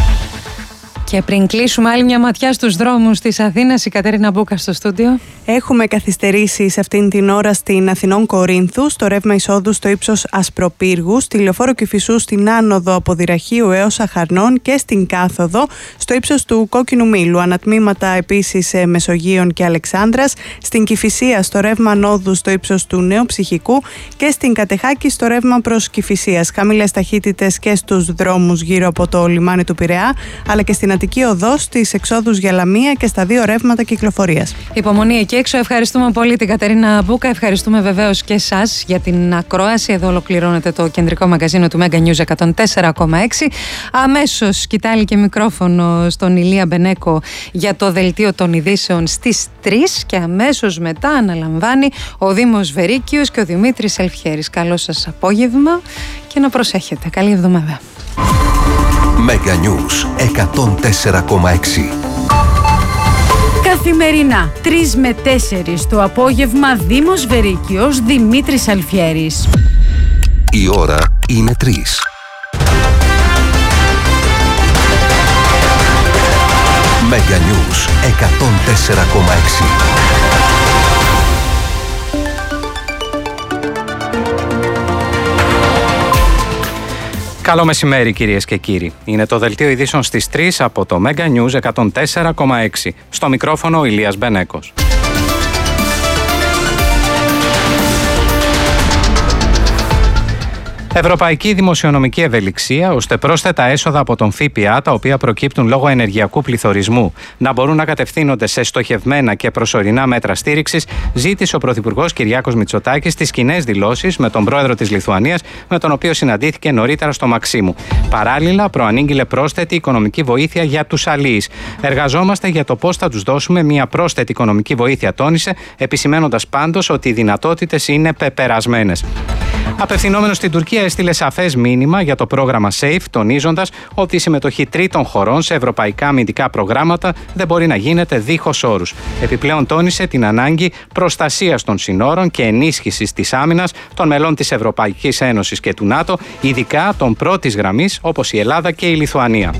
Και πριν κλείσουμε άλλη μια ματιά στους δρόμους της Αθήνας, η Κατερίνα Μπούκα στο στούντιο. Έχουμε καθυστερήσεις αυτήν την ώρα στην Αθηνών Κορίνθου, στο ρεύμα εισόδου στο ύψος Ασπροπύργου, στη λεωφόρο Κηφισού στην άνοδο από Δυραχείου έως Αχαρνών και στην κάθοδο στο ύψος του Κόκκινου Μήλου. Ανατμήματα επίσης Μεσογείων και Αλεξάνδρας, στην Κηφισία στο ρεύμα ανόδου στο ύψος του Νέου Ψυχικού και στην Κατεχάκη στο ρεύμα προς Κηφισίας. Χαμηλές ταχύτητες και στους δρόμους γύρω από το λιμάνι του Πειραιά, αλλά και στην Αττική Οδό, στις εξόδους για Λαμία και στα δύο ρεύματα κυκλοφορίας. Υπομονή εκεί έξω. Ευχαριστούμε πολύ την Κατερίνα Μπούκα. Ευχαριστούμε βεβαίως και εσάς για την ακρόαση. Εδώ ολοκληρώνεται το κεντρικό μαγκαζίνο του Mega News εκατόν τέσσερα κόμμα έξι. Αμέσως σκητάλη και μικρόφωνο στον Ηλία Μπενέκο για το δελτίο των ειδήσεων στις τρεις και αμέσως μετά αναλαμβάνει ο Δήμος Βερίκιος και ο Δημήτρης Ελφιέρης. Καλό σας απόγευμα και να προσέχετε. Καλή εβδομάδα. Mega News εκατόν τέσσερα κόμμα έξι. Καθημερινά τρεις με τέσσερις το απόγευμα, Δήμος Βερίκιος, Δημήτρης Αλφιέρης. Η ώρα είναι τρεις. Mega News εκατόν τέσσερα κόμμα έξι. Καλό μεσημέρι κυρίες και κύριοι. Είναι το δελτίο ειδήσεων στις τρεις από το Mega News εκατόν τέσσερα κόμμα έξι. Στο μικρόφωνο ο Ηλίας Μπενέκος. Ευρωπαϊκή δημοσιονομική ευελιξία, ώστε πρόσθετα έσοδα από τον ΦΠΑ, τα οποία προκύπτουν λόγω ενεργειακού πληθωρισμού, να μπορούν να κατευθύνονται σε στοχευμένα και προσωρινά μέτρα στήριξης, ζήτησε ο Πρωθυπουργός Κυριάκος Μητσοτάκης στις κοινές δηλώσεις με τον πρόεδρο της Λιθουανίας, με τον οποίο συναντήθηκε νωρίτερα στο Μαξίμου. Παράλληλα, προανήγγειλε πρόσθετη οικονομική βοήθεια για τους αλίεις. Εργαζόμαστε για το πώς θα τους δώσουμε μια πρόσθετη οικονομική βοήθεια, τόνισε, επισημένοντας πάντως ότι οι δυνατότητες είναι πεπερασμένες. Απευθυνόμενος στην Τουρκία, έστειλε σαφές μήνυμα για το πρόγραμμα SAFE, τονίζοντας ότι η συμμετοχή τρίτων χωρών σε ευρωπαϊκά αμυντικά προγράμματα δεν μπορεί να γίνεται δίχως όρους. Επιπλέον, τόνισε την ανάγκη προστασίας των συνόρων και ενίσχυσης της άμυνας των μελών της Ευρωπαϊκής Ένωσης και του ΝΑΤΟ, ειδικά των πρώτης γραμμής όπως η Ελλάδα και η Λιθουανία.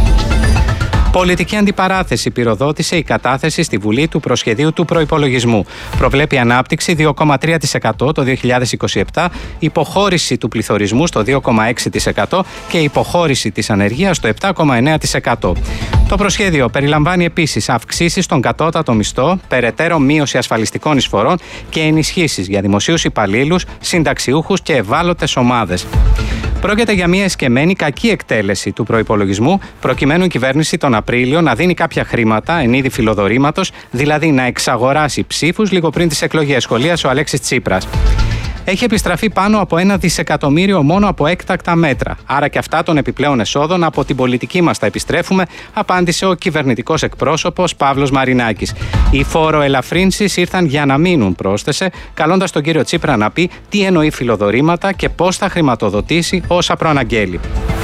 Πολιτική αντιπαράθεση πυροδότησε η κατάθεση στη Βουλή του προσχεδίου του προϋπολογισμού. Προβλέπει ανάπτυξη δύο κόμμα τρία τοις εκατό το δύο χιλιάδες είκοσι επτά, υποχώρηση του πληθωρισμού στο δύο κόμμα έξι τοις εκατό και υποχώρηση της ανεργίας στο επτά κόμμα εννέα τοις εκατό. Το προσχέδιο περιλαμβάνει επίσης αυξήσεις στον κατώτατο μισθό, περαιτέρω μείωση ασφαλιστικών εισφορών και ενισχύσεις για δημοσίους υπαλλήλους, συνταξιούχους και ευάλωτες ομάδες. Πρόκειται για μια εσκεμμένη κακή εκτέλεση του προϋπολογισμού, προκειμένου η κυβέρνηση τον Απρίλιο να δίνει κάποια χρήματα εν είδη φιλοδορήματος, δηλαδή να εξαγοράσει ψήφους λίγο πριν τις εκλογές, σχολίασε ο Αλέξης Τσίπρας. Έχει επιστραφεί πάνω από ένα δισεκατομμύριο μόνο από έκτακτα μέτρα. Άρα και αυτά των επιπλέον εσόδων από την πολιτική μας τα επιστρέφουμε, απάντησε ο κυβερνητικός εκπρόσωπος Παύλος Μαρινάκης. Οι φόροελαφρύνσεις ήρθαν για να μείνουν, πρόσθεσε, καλώντας τον κύριο Τσίπρα να πει τι εννοεί φιλοδορήματα και πώς θα χρηματοδοτήσει όσα προαναγγέλει.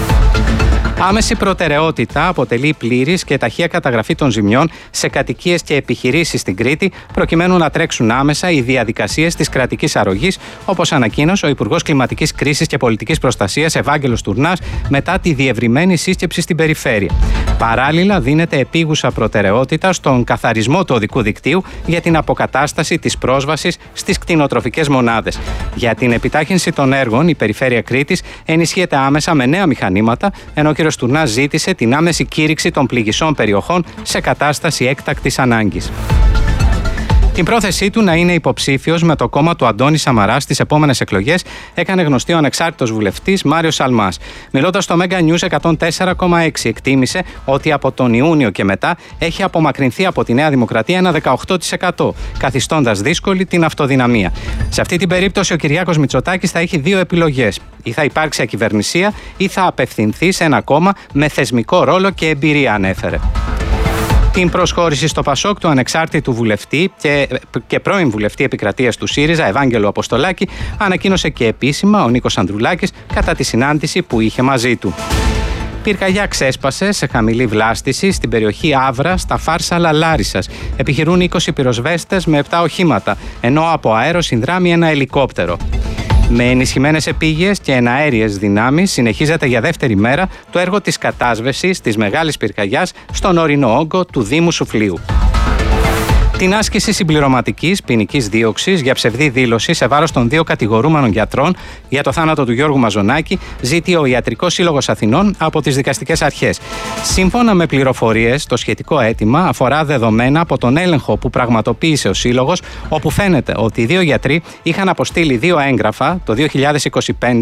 Άμεση προτεραιότητα αποτελεί πλήρης και ταχεία καταγραφή των ζημιών σε κατοικίες και επιχειρήσεις στην Κρήτη, προκειμένου να τρέξουν άμεσα οι διαδικασίες της κρατικής αρρωγής, όπως ανακοίνωσε ο Υπουργός Κλιματικής Κρίσης και Πολιτικής Προστασίας Ευάγγελος Τουρνάς μετά τη διευρυμένη σύσκεψη στην περιφέρεια. Παράλληλα, δίνεται επίγουσα προτεραιότητα στον καθαρισμό του οδικού δικτύου για την αποκατάσταση της πρόσβασης στις κτηνοτροφικές μονάδες. Για την επιτάχυνση των έργων, η Περιφέρεια Κρήτης ενισχύεται άμεσα με νέα μηχανήματα, ενώ ο κ. Τουρνάς ζήτησε την άμεση κήρυξη των πληγισσών περιοχών σε κατάσταση έκτακτης ανάγκης. Την πρόθεσή του να είναι υποψήφιος με το κόμμα του Αντώνη Σαμαρά στις επόμενες εκλογές έκανε γνωστή ο ανεξάρτητος βουλευτής Μάριος Σαλμάς. Μιλώντας στο Mega News εκατόν τέσσερα κόμμα έξι, εκτίμησε ότι από τον Ιούνιο και μετά έχει απομακρυνθεί από τη Νέα Δημοκρατία ένα δεκαοκτώ τοις εκατό, καθιστώντας δύσκολη την αυτοδυναμία. Σε αυτή την περίπτωση, ο Κυριάκος Μητσοτάκης θα έχει δύο επιλογές. Ή θα υπάρξει ακυβερνησία ή θα απευθυνθεί σε ένα κόμμα με θεσμικό ρόλο και εμπειρία, ανέφερε. Την προσχώρηση στο Πασόκ του ανεξάρτητου βουλευτή και, και πρώην βουλευτή επικρατείας του ΣΥΡΙΖΑ, Ευάγγελο Αποστολάκη, ανακοίνωσε και επίσημα ο Νίκος Ανδρουλάκης κατά τη συνάντηση που είχε μαζί του. Πυρκαγιά ξέσπασε σε χαμηλή βλάστηση στην περιοχή Άβρα, στα Φάρσαλα Λάρισσας. Επιχειρούν είκοσι πυροσβέστες με επτά οχήματα, ενώ από αέρο συνδράμει ένα ελικόπτερο. Με ενισχυμένες επίγειες και εναέριες δυνάμεις συνεχίζεται για δεύτερη μέρα το έργο της κατάσβεσης της μεγάλης πυρκαγιάς στον ορεινό όγκο του Δήμου Σουφλίου. Την άσκηση συμπληρωματικής ποινικής δίωξης για ψευδή δήλωση σε βάρος των δύο κατηγορούμενων γιατρών για το θάνατο του Γιώργου Μαζονάκη ζητεί ο Ιατρικός Σύλλογος Αθηνών από τις δικαστικές αρχές. Σύμφωνα με πληροφορίες, το σχετικό αίτημα αφορά δεδομένα από τον έλεγχο που πραγματοποίησε ο Σύλλογος, όπου φαίνεται ότι οι δύο γιατροί είχαν αποστείλει δύο έγγραφα το δύο χιλιάδες είκοσι πέντε